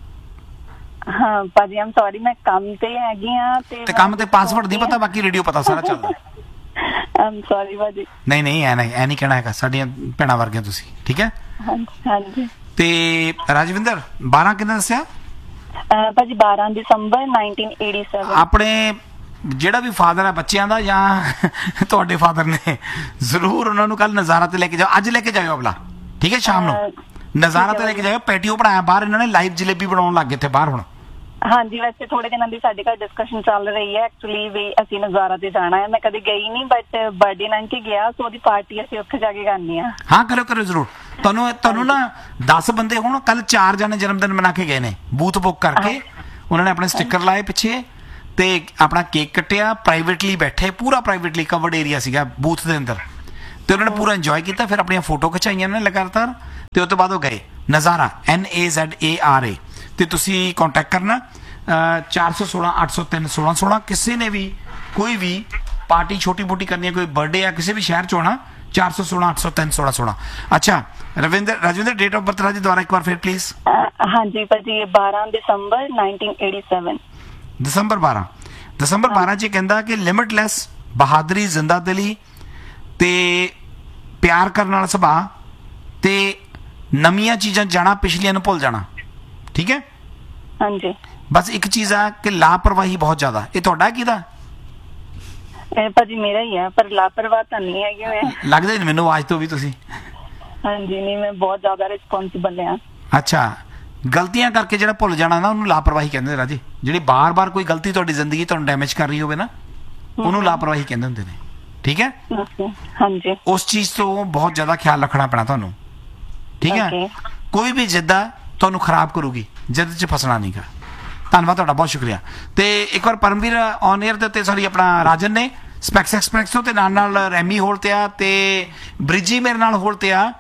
ਹਾਂ ਭਾਜੀ, ਆਮ ਸੌਰੀ, ਮੈਂ ਕੰਮ ਤੇ ਹੈਗੀ ਆ ਤੇ ਕੰਮ ਤੇ ਪਾਸਵਰਡ ਨਹੀਂ ਪਤਾ, ਬਾਕੀ ਰੇਡੀਓ ਪਤਾ ਸਾਰਾ ਚੱਲਦਾ। ਆਮ ਸੌਰੀ ਭਾਜੀ। ਨਹੀਂ ਨਹੀਂ, ਐ ਨਹੀਂ ਐ ਨਹੀਂ ਕਹਿਣਾ ਹੈਗਾ, ਸਾਡੀਆਂ ਭੈਣਾਂ ਵਰਗੀਆਂ ਤੁਸੀਂ, ਠੀਕ ਹੈ। ਹਾਂਜੀ। ਤੇ ਰਾਜਵਿੰਦਰ ਬਾਰਾਂ ਕਿੰਨਾ ਦੱਸਿਆ ਭਾਜੀ? ਬਾਰਾਂ ਦਸੰਬਰ nineteen eighty-seven। ਆਪਣੇ ਜਿਹੜਾ ਵੀ ਫਾਦਰ ਹੈ ਬੱਚਿਆਂ ਦਾ ਜਾਂ ਤੁਹਾਡੇ ਫਾਦਰ ਨੇ, ਜ਼ਰੂਰ ਉਹਨਾਂ ਨੂੰ ਕੱਲ ਨਜ਼ਾਰਾ ਤੇ ਲੈ ਕੇ ਜਾਓ। ਅੱਜ ਲੈ ਕੇ ਜਾਓ ਅਗਲਾ, ਠੀਕ ਹੈ, ਸ਼ਾਮ ਨੂੰ ਨਜ਼ਾਰਾ ਤੇ ਲੈ ਕੇ ਜਾਓ। ਪੈਟੀਓ ਬਣਾਇਆ ਬਾਹਰ, ਇਹਨਾਂ ਨੇ ਲਾਈਵ ਜਲੇਬੀ ਬਣਾਉਣ ਲੱਗ ਗਏ ਇੱਥੇ ਬਾਹਰ ਹੁਣ। ਹਾਂਜੀ, ਵੈਸੇ ਥੋੜੇ ਦਿਨਾਂ ਦੀ ਸਾਡੇ ਘਰ ਡਿਸਕਸ਼ਨ ਚੱਲ ਰਹੀ ਹੈ ਐਕਚੁਅਲੀ ਵੀ ਅਸੀਂ ਨਜ਼ਾਰਾ ਤੇ ਜਾਣਾ ਹੈ। ਮੈਂ ਕਦੇ ਗਈ ਨਹੀਂ, ਬਟ ਬਰਥਡੇ ਲੰਘ ਕੇ ਗਿਆ, ਸੋ ਉਹਦੀ ਪਾਰਟੀ ਅਸੀਂ ਉੱਥੇ ਜਾ ਕੇ ਕਰਨੀ ਆ। ਹਾਂ, ਕਰੋ ਕਰੋ ਜ਼ਰੂਰ। ਤੁਹਾਨੂੰ ਤੁਹਾਨੂੰ ਨਾ ਦਸ ਬੰਦੇ ਹੁਣ, ਕੱਲ ਚਾਰ ਜਣੇ ਜਨਮ ਦਿਨ ਮਨਾ ਕੇ ਗਏ ਨੇ, ਬੂਥ ਬੁੱਕ ਕਰਕੇ ਉਹਨਾਂ ਨੇ ਆਪਣੇ ਸਟਿੱਕਰ ਲਾਏ ਪਿੱਛੇ ਤੇ ਆਪਣਾ ਕੇਕ ਕੱਟਿਆ, ਪ੍ਰਾਈਵੇਟਲੀ ਬੈਠੇ, ਪੂਰਾ ਪ੍ਰਾਈਵੇਟਲੀ ਕਵਰਡ ਏਰੀਆ ਸੀਗਾ ਬੂਥ ਦੇ ਅੰਦਰ, ਤੇ ਉਹਨਾਂ ਨੇ ਪੂਰਾ ਇੰਜੋਏ ਕੀਤਾ। ਫਿਰ ਆਪਣੀਆਂ ਫੋਟੋ ਖਿਚਾਈਆਂ ਨੇ ਲਗਾਤਾਰ, ਤੇ ਉਸ ਤੋਂ ਬਾਅਦ ਉਹ ਗਏ। ਨਜ਼ਾਰਾ ਐਨ ਏ ਜ਼ੈਡ ਏ ਆਰ ਏ ਤੇ ਤੁਸੀਂ ਕੰਟੈਕਟ ਕਰਨਾ ਚਾਰ ਸੌ ਸੋਲਾਂ ਅੱਠ ਸੌ ਤਿੰਨ ਸੋਲਾਂ ਸੋਲਾਂ। ਕਿਸੇ ਨੇ ਵੀ ਕੋਈ ਵੀ ਪਾਰਟੀ ਛੋਟੀ ਮੋਟੀ ਕਰਨੀ ਹੈ, ਕੋਈ ਬਰਥਡੇ ਆ ਕਿਸੇ ਵੀ ਸ਼ਹਿਰ ਚ ਹੋਣਾ, ਚਾਰ ਸੌ ਸੋਲਾਂ ਅੱਠ ਸੌ ਤਿੰਨ ਸੋਲਾਂ ਸੋਲਾਂ। ਅੱਛਾ Ravinder, Rajwinder date of birth ਰਾਜੀ ਦੁਬਾਰਾ ਇੱਕ ਵਾਰ ਫਿਰ ਪਲੀਜ਼। ਹਾਂਜੀ ਭਾਜੀ, ਬਾਰਾਂ ਦਸੰਬਰ nineteen eighty-seven। ਦਸੰਬਰ ਬਾਰਾਂ ਦਸੰਬਰ ਬਾਰਾਂ 'ਚ ਕਹਿੰਦਾ ਕਿ ਲਿਮਿਟਲੈਸ ਬਹਾਦਰੀ, ਜ਼ਿੰਦਾ ਦਿਲੀ ਤੇ ਪਿਆਰ ਕਰਨ ਵਾਲਾ ਸੁਭਾਅ ਤੇ ਨਵੀਆਂ ਚੀਜ਼ਾਂ ਜਾਣਾ, ਪਿਛਲੀਆਂ ਨੂੰ ਭੁੱਲ ਜਾਣਾ। ਠੀਕ ਹੈ। ਹਾਂਜੀ। ਬਸ ਇੱਕ ਚੀਜ਼ ਆ ਕਿ ਲਾਪਰਵਾਹੀ ਬਹੁਤ ਜ਼ਿਆਦਾ। ਇਹ ਤੁਹਾਡਾ ਕਿਹਦਾ? ਇਹ ਭਾਜੀ ਮੇਰਾ ਹੀ ਆ, ਪਰ ਲਾਪਰਵਾਹ ਤਾਂ ਨਹੀਂ ਹੈਗੀ ਮੈਂ। ਲੱਗਦਾ ਨਹੀਂ ਮੈਨੂੰ ਆਵਾਜ਼ ਤੋਂ ਵੀ ਤੁਸੀਂ। ਹਾਂਜੀ, ਨਹੀਂ ਮੈਂ ਬਹੁਤ ਜ਼ਿਆਦਾ ਰਿਸਪੌਂਸਿਬਲ ਆ। ਅੱਛਾ, ਗਲਤੀਆਂ ਕਰਕੇ ਜਿਹੜਾ ਭੁੱਲ ਜਾਣਾ ਨਾ ਉਹਨੂੰ ਲਾਪਰਵਾਹੀ ਕਹਿੰਦੇ ਰਾਜੇ। ਜਿਹੜੀ ਬਾਰ-ਬਾਰ ਕੋਈ ਗਲਤੀ ਤੁਹਾਡੀ ਜ਼ਿੰਦਗੀ ਤੁਹਾਨੂੰ ਡੈਮੇਜ ਕਰ ਰਹੀ ਹੋਵੇ ਨਾ, ਉਹਨੂੰ ਲਾਪਰਵਾਹੀ ਕਹਿੰਦੇ ਹੁੰਦੇ ਨੇ। ਠੀਕ ਹੈ। ਹਾਂਜੀ। ਉਸ ਚੀਜ਼ ਤੋਂ ਬਹੁਤ ਜ਼ਿਆਦਾ ਖਿਆਲ ਰੱਖਣਾ ਪੈਣਾ ਤੁਹਾਨੂੰ। ਠੀਕ ਹੈ। ਕੋਈ ਵੀ ਜਿੱਦ ਤੁਹਾਨੂੰ ਖਰਾਬ ਕਰੂਗੀ, ਜਿੱਦ 'ਚ ਫਸਣਾ ਨਹੀਂਗਾ। ਧੰਨਵਾਦ ਤੁਹਾਡਾ, ਬਹੁਤ ਸ਼ੁਕਰੀਆ। ਤੇ ਇੱਕ ਵਾਰ ਪਰਮਵੀਰ ਔਨ 에ਅਰ ਦੇ ਉੱਤੇ ਸੌਰੀ ਆਪਣਾ ਰਾਜਨ ਨੇ ਸਪੈਕਸ ਐਕਸਪ੍ਰੈਸ ਤੋਂ, ਤੇ ਨਾਲ ਨਾਲ ਰੈਮੀ ਹੋਲ ਤੇ ਆ, ਤੇ ਬ੍ਰਿਜੀ ਮੇਰੇ ਨਾਲ ਹੋਲ ਤੇ ਆ।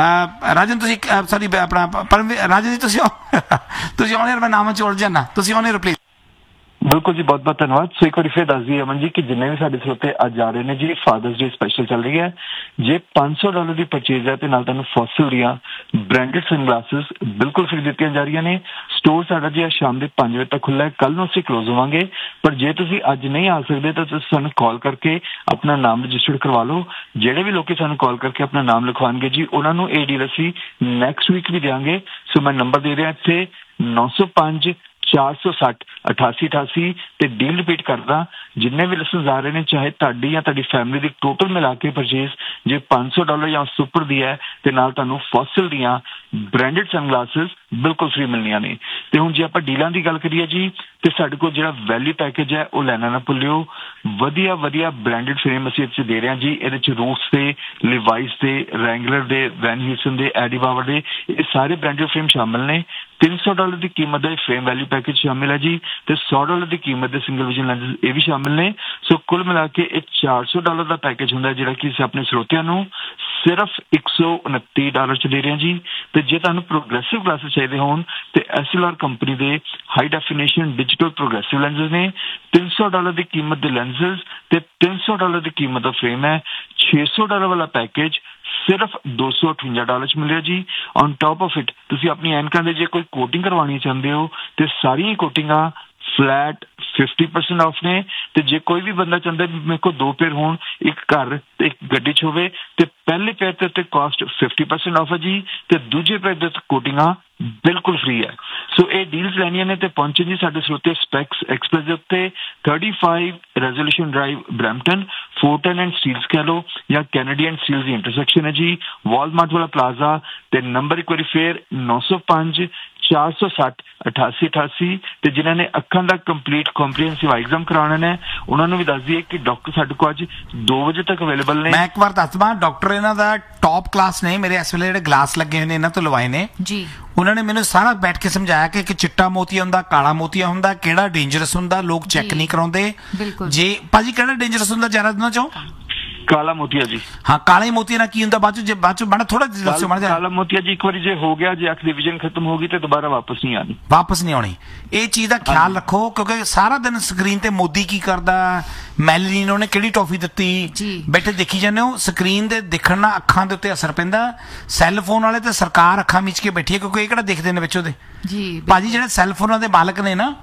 ਰਾਜਨ ਤੁਸੀਂ ਸੌਰੀ ਆਪਣਾ ਪਰਮਵੀਰ ਰਾਜਨ ਜੀ ਤੁਸੀਂ ਤੁਸੀਂ ਔਨ 에ਅਰ, ਮੈਂ ਨਾਮ ਚ ਉਲਝ ਜਾਣਾ, ਤੁਸੀਂ ਔਨ 에ਅਰ ਪਲੀਜ਼। ਬਿਲਕੁਲ ਜੀ, ਬਹੁਤ ਬਹੁਤ ਧੰਨਵਾਦ। ਸੋ ਇੱਕ ਵਾਰੀ ਫਿਰ ਦੱਸ ਦਈਏ ਅਮਨ ਜੀ ਕਿ ਜਿੰਨੇ ਵੀ ਸਾਡੇ ਸਰੋਤੇ ਅੱਜ ਆ ਰਹੇ ਨੇ ਜੀ, ਫਾਦਰਸ ਡੇ ਸਪੈਸ਼ਲ ਚੱਲ ਰਹੀ ਹੈ। ਜੇ ਪੰਜ ਸੌ ਡਾਲਰ ਦੀ ਪਰਚੇਜ਼ ਹੈ ਤੇ ਨਾਲ ਤੁਹਾਨੂੰ ਫੋਸਲ ਦੀਆਂ ਬ੍ਰਾਂਡਡ ਸਨਗਲਾਸਿਸ ਬਿਲਕੁਲ ਫ੍ਰੀ ਦਿੱਤੀਆਂ ਜਾ ਰਹੀਆਂ ਨੇ। ਸਟੋਰ ਸਾਡਾ ਜੀ ਸ਼ਾਮ ਦੇ ਪੰਜ ਵਜੇ ਤੱਕ ਖੁੱਲ੍ਹਾ ਹੈ। ਕੱਲ ਨੂੰ ਅਸੀਂ ਕਲੋਜ਼ ਹੋਵਾਂਗੇ, ਪਰ ਜੇ ਤੁਸੀਂ ਅੱਜ ਨਹੀਂ ਆ ਸਕਦੇ ਤਾਂ ਤੁਸੀਂ ਸਾਨੂੰ ਕਾਲ ਕਰਕੇ ਆਪਣਾ ਨਾਮ ਰਜਿਸਟਰਡ ਕਰਵਾ ਲਓ। ਜਿਹੜੇ ਵੀ ਲੋਕੀ ਸਾਨੂੰ ਕਾਲ ਕਰਕੇ ਆਪਣਾ ਨਾਮ ਲਿਖਵਾਉਣਗੇ ਜੀ, ਉਹਨਾਂ ਨੂੰ ਇਹ ਡੀਲ ਅਸੀਂ ਨੈਕਸਟ ਵੀਕ ਵੀ ਦਿਆਂਗੇ। ਸੋ ਮੈਂ ਨੰਬਰ ਦੇ ਰਿਹਾ ਇੱਥੇ ਨੌ ਸੌ ਪੰਜ ਚਾਰ ਸੌ ਸੱਠ ਅਠਾਸੀ ਅਠਾਸੀ ਤੇ ਡੀਲ ਰਿਪੀਟ ਕਰਦਾ। ਜਿੰਨੇ ਵੀ ਲਿਸਨਰਸ ਆ ਰਹੇ ਨੇ, ਚਾਹੇ ਤੁਹਾਡੀ ਜਾਂ ਤੁਹਾਡੀ ਫੈਮਿਲੀ ਦੀ ਟੋਟਲ ਮਿਲਾ ਕੇ ਪਰਚੇਜ਼ ਜੇ ਪੰਜ ਸੌ ਡਾਲਰ ਜਾਂ ਉਸ ਉੱਪਰ ਦੀ ਹੈ ਤੇ ਨਾਲ ਤੁਹਾਨੂੰ ਫੋਸਲ ਦੀਆਂ ਬ੍ਰਾਂਡਡ ਸਨਗਲਾਸਿਸ ਬਿਲਕੁਲ ਫ੍ਰੀ ਮਿਲਣੀਆਂ ਨੇ। ਤੇ ਹੁਣ ਜੇ ਆਪਾਂ ਡੀਲਾਂ ਦੀ ਗੱਲ ਕਰੀਏ ਜੀ, ਤੇ ਸਾਡੇ ਕੋਲ ਜਿਹੜਾ ਵੈਲਿਊ ਪੈਕੇਜ ਹੈ ਉਹ ਲੈਣਾ ਨਾ ਭੁੱਲਿਓ। ਵਧੀਆ ਵਧੀਆ ਬ੍ਰਾਂਡਡ ਫਰੇਮ ਅਸੀਂ ਇੱਥੇ ਦੇ ਰਹੇ ਹਾਂ ਜੀ। ਇਹਦੇ ਚ ਰੂਟਸ ਦੇ, ਲਿਵਾਈਸ ਦੇ, ਰੈਂਗਲਰ ਦੇ, ਵੈਨ ਹਿਊਸਨ ਦੇ, ਐਡੀ ਬਾਵਰ ਦੇ, ਇਹ ਸਾਰੇ ਬ੍ਰਾਂਡਡ ਫਰੇਮ ਸ਼ਾਮਿਲ ਨੇ। ਤਿੰਨ ਸੌ ਡਾਲਰ ਦੀ ਕੀਮਤ ਦਾ ਫਰੇਮ ਵੈਲਿਊ ਪੈਕੇਜ ਸ਼ਾਮਿਲ ਹੈ ਜੀ, ਤੇ ਸੌ ਡਾਲਰ ਦੀ ਕੀਮਤ ਦੇ ਸਿੰਗਲ ਵਿਜ਼ਨ ਲੈਂਸ ਇਹ ਵੀ ਸ਼ਾਮਿਲ ਨੇ। ਸੋ ਕੁੱਲ ਮਿਲਾ ਕੇ ਇਹ ਚਾਰ ਸੌ ਡਾਲਰ ਦਾ ਪੈਕੇਜ ਹੁੰਦਾ, ਜਿਹੜਾ ਕਿ ਅਸੀਂ ਆਪਣੇ ਸਰੋਤਿਆਂ ਨੂੰ ਸਿਰਫ ਇੱਕ ਸੌ ਉਨੱਤੀ ਡਾਲਰ ਚ ਦੇ ਰਹੇ ਹਾਂ ਜੀ। ਤੇ ਜੇ ਤੁਹਾਨੂੰ ਪ੍ਰੋਗਰੈਸਿਵ ਗਲਾਸਿਸ ਚਾਹੀਦੇ ਹੋਣ ਤੇ ਐਸ ਐਲ ਆਰ ਕੰਪਨੀ ਦੇ high definition digital progressive lenses ਨੇ। ਤਿੰਨ ਸੌ ਡਾਲਰ ਦੀ ਕੀਮਤ ਦੇ ਲੈਂਸਸ ਤੇ ਤਿੰਨ ਸੌ ਡਾਲਰ ਦੀ ਕੀਮਤ ਦਾ ਫਰੇਮ ਹੈ। ਛੇ ਸੌ ਡਾਲਰ ਵਾਲਾ ਪੈਕੇਜ ਸਿਰਫ ਦੋ ਸੌ ਅਠਵੰਜਾ ਡਾਲਰ ਚ ਮਿਲਿਆ ਜੀ। ਔਨ ਟੌਪ ਆਫ ਇਟ ਤੁਸੀਂ ਆਪਣੀ ਐਨਕਾਂ ਦੇ ਜੇ ਕੋਈ ਕੋਟਿੰਗ ਕਰਵਾਉਣੀ ਚਾਹੁੰਦੇ ਹੋ ਤੇ ਸਾਰੀਆਂ ਕੋਟਿੰਗਾਂ ਫਲੈਟ ਫਿਫਟੀ ਪਰਸੈਂਟ ਆਫ ਨੇ। ਤੇ ਜੇ ਕੋਈ ਵੀ ਬੰਦਾ ਚਾਹੁੰਦਾ ਮੇਰੇ ਕੋਲ ਦੋ ਪੇਅਰ ਹੋਣ, ਇੱਕ ਘਰ ਤੇ ਇੱਕ ਗੱਡੀ ਚ ਹੋਵੇ, ਤੇ ਪਹਿਲੇ ਪੇਅਰ ਤੇ ਉੱਤੇ ਕਾਸਟ ਫਿਫਟੀ ਪਰਸੈਂਟ ਆਫ ਹੈ ਜੀ, ਤੇ ਦੂਜੇ ਪੇਅਰ ਦੇ ਉੱਤੇ ਕੋਟਿੰਗਾਂ ਬਿਲਕੁਲ ਫ੍ਰੀ ਹੈ। ਸੋ ਇਹ ਡੀਲਸ ਲੈਣੀਆਂ ਨੇ ਤੇ ਪਹੁੰਚੇ ਜੀ ਸਾਡੇ ਸਰੋਤੇ ਸਪੈਕਸ ਐਕਸਪ੍ਰੈਸ ਦੇ ਉੱਤੇ ਪੈਂਤੀਸ resolution drive Brampton, ਫੋਰਟਨ and Steeles ਕਹਿ ਲਓ ਜਾਂ Kennedy and Steeles the intersection ਹੈ ਜੀ, ਵਾਲਮਾਰਟ ਵਾਲਾ ਪਲਾਜ਼ਾ। ਤੇ ਨੰਬਰ ਇੱਕ ਵਾਰੀ ਫੇਰ ਨੌ ਸੌ ਪੰਜ ਚਾਰ ਸੌ ਸੱਠ ਅਠਾਸੀ ਅਠਾਸੀ। ਤੇ ਜਿਨ੍ਹਾਂ ਨੇ ਅੱਖਾਂ ਦਾ ਕੰਪਲੀਟ ਕੰਪਰੀਹੈਂਸਿਵ ਆਈ ਐਗਜ਼ਾਮ ਕਰਾਉਣਾ ਨੇ, ਉਹਨਾਂ ਨੂੰ ਵੀ ਦੱਸ ਦਈਏ ਕਿ ਡਾਕਟਰ ਸਾਡੇ ਕੋਲ ਅੱਜ ਦੋ ਵਜੇ ਤੱਕ ਅਵੇਲੇਬਲ ਨੇ। ਮੈਂ ਇੱਕ ਵਾਰ ਦੱਸ ਦਵਾਂ, ਡਾਕਟਰ ਇਹਨਾਂ ਦਾ ਟੌਪ ਕਲਾਸ ਨੇ। ਮੇਰੇ ਇਸ ਵੇਲੇ ਜਿਹੜੇ ਗਲਾਸ ਲੱਗੇ ਹੋਏ ਨੇ ਇਹਨਾਂ ਤੋਂ ਲਵਾਏ ਨੇ ਜੀ। ਉਹਨਾਂ ਨੇ ਮੈਨੂੰ ਸਾਰਾ ਬੈਠ ਕੇ ਸਮਝਾਇਆ ਕਿ ਕਿ ਚਿੱਟਾ ਮੋਤੀਆ ਹੁੰਦਾ, ਕਾਲਾ ਮੋਤੀਆ ਹੁੰਦਾ, ਕਿਹੜਾ ਡੇਂਜਰਸ ਹੁੰਦਾ, ਲੋਕ ਚੈੱਕ ਨਹੀਂ ਕਰਾਉਂਦੇ। ਜੇ ਭਾਜੀ ਕਿਹੜਾ ਡੇਂਜਰਸ ਹੁੰਦਾ ਜ਼ਿਆਦਾ ਦਿਨਾਂ ਚੋਂ? ਕਾਲਾ ਮੋਤੀਆ ਜੀ। ਹਾਂ, ਕਾਲੇ ਮੋਤੀਆ ਨਾਲ ਕੀ ਹੁੰਦਾ ਬਾਅਦ ਚ? ਜੇ ਬਾਅਦ ਚ ਬਣਾ ਥੋੜਾ ਦੱਸੋ ਮਾੜਾ ਜਿਹਾ। ਕਾਲਾ ਮੋਤੀਆ ਜੀ ਇੱਕ ਵਾਰੀ ਜੇ ਹੋ ਗਿਆ, ਜੇ ਅੱਖ ਦੀ ਵਿਜ਼ਨ ਖਤਮ ਹੋ ਗਈ ਤੇ ਦੁਬਾਰਾ ਵਾਪਸ ਨਹੀਂ ਆਣੀ, ਵਾਪਸ ਨਹੀਂ ਆਉਣੀ। ਇਹ ਚੀਜ਼ ਦਾ ਖਿਆਲ ਰੱਖੋ, ਕਿਉਂਕਿ ਸਾਰਾ ਦਿਨ ਸਕਰੀਨ ਤੇ ਮੋਦੀ ਕੀ ਕਰਦਾ, ਮੈਲਰੀਨ ਉਹਨੇ ਕਿਹੜੀ ਟੌਫੀ ਦਿੱਤੀ, ਬੈਠੇ ਦੇਖੀ ਜਾਂਦੇ ਹੋ। ਸਕਰੀਨ ਦੇ ਦੇਖਣ ਨਾਲ ਅੱਖਾਂ ਦੇ ਉੱਤੇ ਅਸਰ ਪੈਂਦਾ। ਸੈੱਲ ਫੋਨ ਵਾਲੇ ਤੇ ਸਰਕਾਰ ਅੱਖਾਂ ਮੀਚ ਕੇ ਬੈਠੀ ਹੈ, ਕਿਉਂਕਿ ਇਹ ਕਿਹੜਾ ਦੇਖਦੇ ਨੇ ਵਿੱਚ ਉਹਦੇ। ਜੀ ਭਾਜੀ, ਜਿਹੜੇ ਸੈੱਲ ਫੋਨਾਂ ਦੇ ਮਾਲਕ ਨੇ ਨਾ,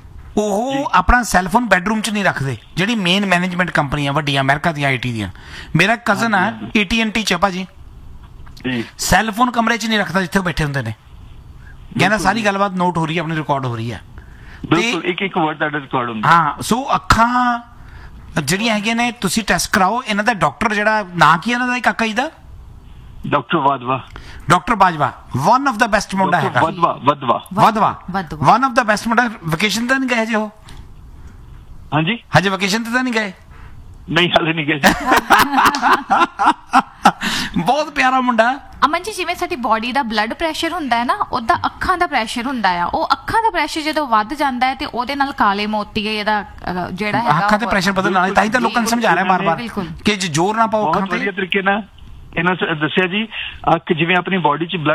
ਉਹ ਆਪਣਾ ਸੈੱਲਫੋਨ ਬੈਡਰੂਮ ਚ ਨਹੀਂ ਰੱਖਦੇ। ਜਿਹੜੀ ਮੇਨ ਮੈਨੇਜਮੈਂਟ ਕੰਪਨੀਆਂ ਵੱਡੀਆਂ ਅਮਰੀਕਾ ਦੀਆਂ ਆਈਟੀ ਦੀਆਂ, ਮੇਰਾ ਕਜ਼ਨ ਆ ਏ ਟੀ ਐਂਡ ਟੀ ਚ ਭਾਜੀ, ਸੈੱਲਫੋਨ ਕਮਰੇ ਚ ਨਹੀਂ ਰੱਖਦਾ ਜਿੱਥੇ ਬੈਠੇ ਹੁੰਦੇ ਨੇ। ਕਹਿੰਦਾ ਸਾਰੀ ਗੱਲਬਾਤ ਨੋਟ ਹੋ ਰਹੀ ਹੈ, ਆਪਣੀ ਰਿਕਾਰਡ ਹੋ ਰਹੀ ਹੈ। ਬਿਲਕੁਲ, ਇੱਕ ਇੱਕ ਵਰਡ ਦਾ ਰਿਕਾਰਡ ਹੁੰਦਾ। ਹਾਂ, ਸੋ ਅੱਖਾਂ ਜਿਹੜੀਆਂ ਹੈਗੀਆਂ ਨੇ ਤੁਸੀਂ ਟੈਸਟ ਕਰਾਓ। ਇਹਨਾਂ ਦਾ ਡਾਕਟਰ ਜਿਹੜਾ ਨਾਂ ਕੀ ਇਹਨਾਂ ਦਾ ਕਾਕਾ ਜੀ ਦਾ? Doctor ਵਾਧਵਾ। Doctor Bajwa one of the best ਮੁੰਡਾ ਹੈਗਾ। ਵਧਵਾ ਵਧਵਾ ਵਧਵਾ ਵਨ ਆਫ ਦਾ ਬੈਸਟ ਮੁੰਡਾ। ਵਕੇਸ਼ਨ ਤੇ ਨਹੀਂ ਗਏ ਜੀ ਉਹ? ਹਾਂਜੀ, ਹਜੇ ਵਕੇਸ਼ਨ ਤੇ ਤਾਂ ਨਹੀਂ ਗਏ? ਨਹੀਂ, ਹਾਲੇ ਨਹੀਂ ਗਏ। ਬਹੁਤ ਪਿਆਰਾ ਮੁੰਡਾ। ਅਮਨ ਜੀ, ਜਿਵੇਂ ਸਾਡੀ ਬਾਡੀ ਦਾ ਬਲੱਡ ਪ੍ਰੈਸ਼ਰ ਹੁੰਦਾ ਹੈ ਨਾ, ਉਹਦਾ ਅੱਖਾਂ ਦਾ ਪ੍ਰੈਸ਼ਰ ਹੁੰਦਾ ਆ। ਉਹ ਅੱਖਾਂ ਦਾ ਪ੍ਰੈਸ਼ਰ ਜਦੋਂ ਵੱਧ ਜਾਂਦਾ ਹੈ ਤੇ ਉਹਦੇ ਨਾਲ ਕਾਲੇ ਮੋਤੀਏ ਇਹਦਾ ਜਿਹੜਾ ਹੈਗਾ ਅੱਖਾਂ ਤੇ ਪ੍ਰੈਸ਼ਰ ਵਧਣ ਨਾਲ, ਤਾਂ ਹੀ ਤਾਂ ਲੋਕਾਂ ਨੂੰ ਸਮਝਾ ਰਿਹਾ ਬਾਰ-ਬਾਰ ਕਿ ਜ਼ੋਰ ਨਾ ਪਾਓ ਅੱਖਾਂ ਤੇ। ਵਧੀਆ ਤਰੀਕੇ ਨਾਲ ਇਹਨਾਂ ਦੱਸਿਆ ਜੀ, ਅੱਖ ਜਿਵੇਂ ਆਪਣੀ ਬਾਡੀ 'ਚ ਬਲੱਡ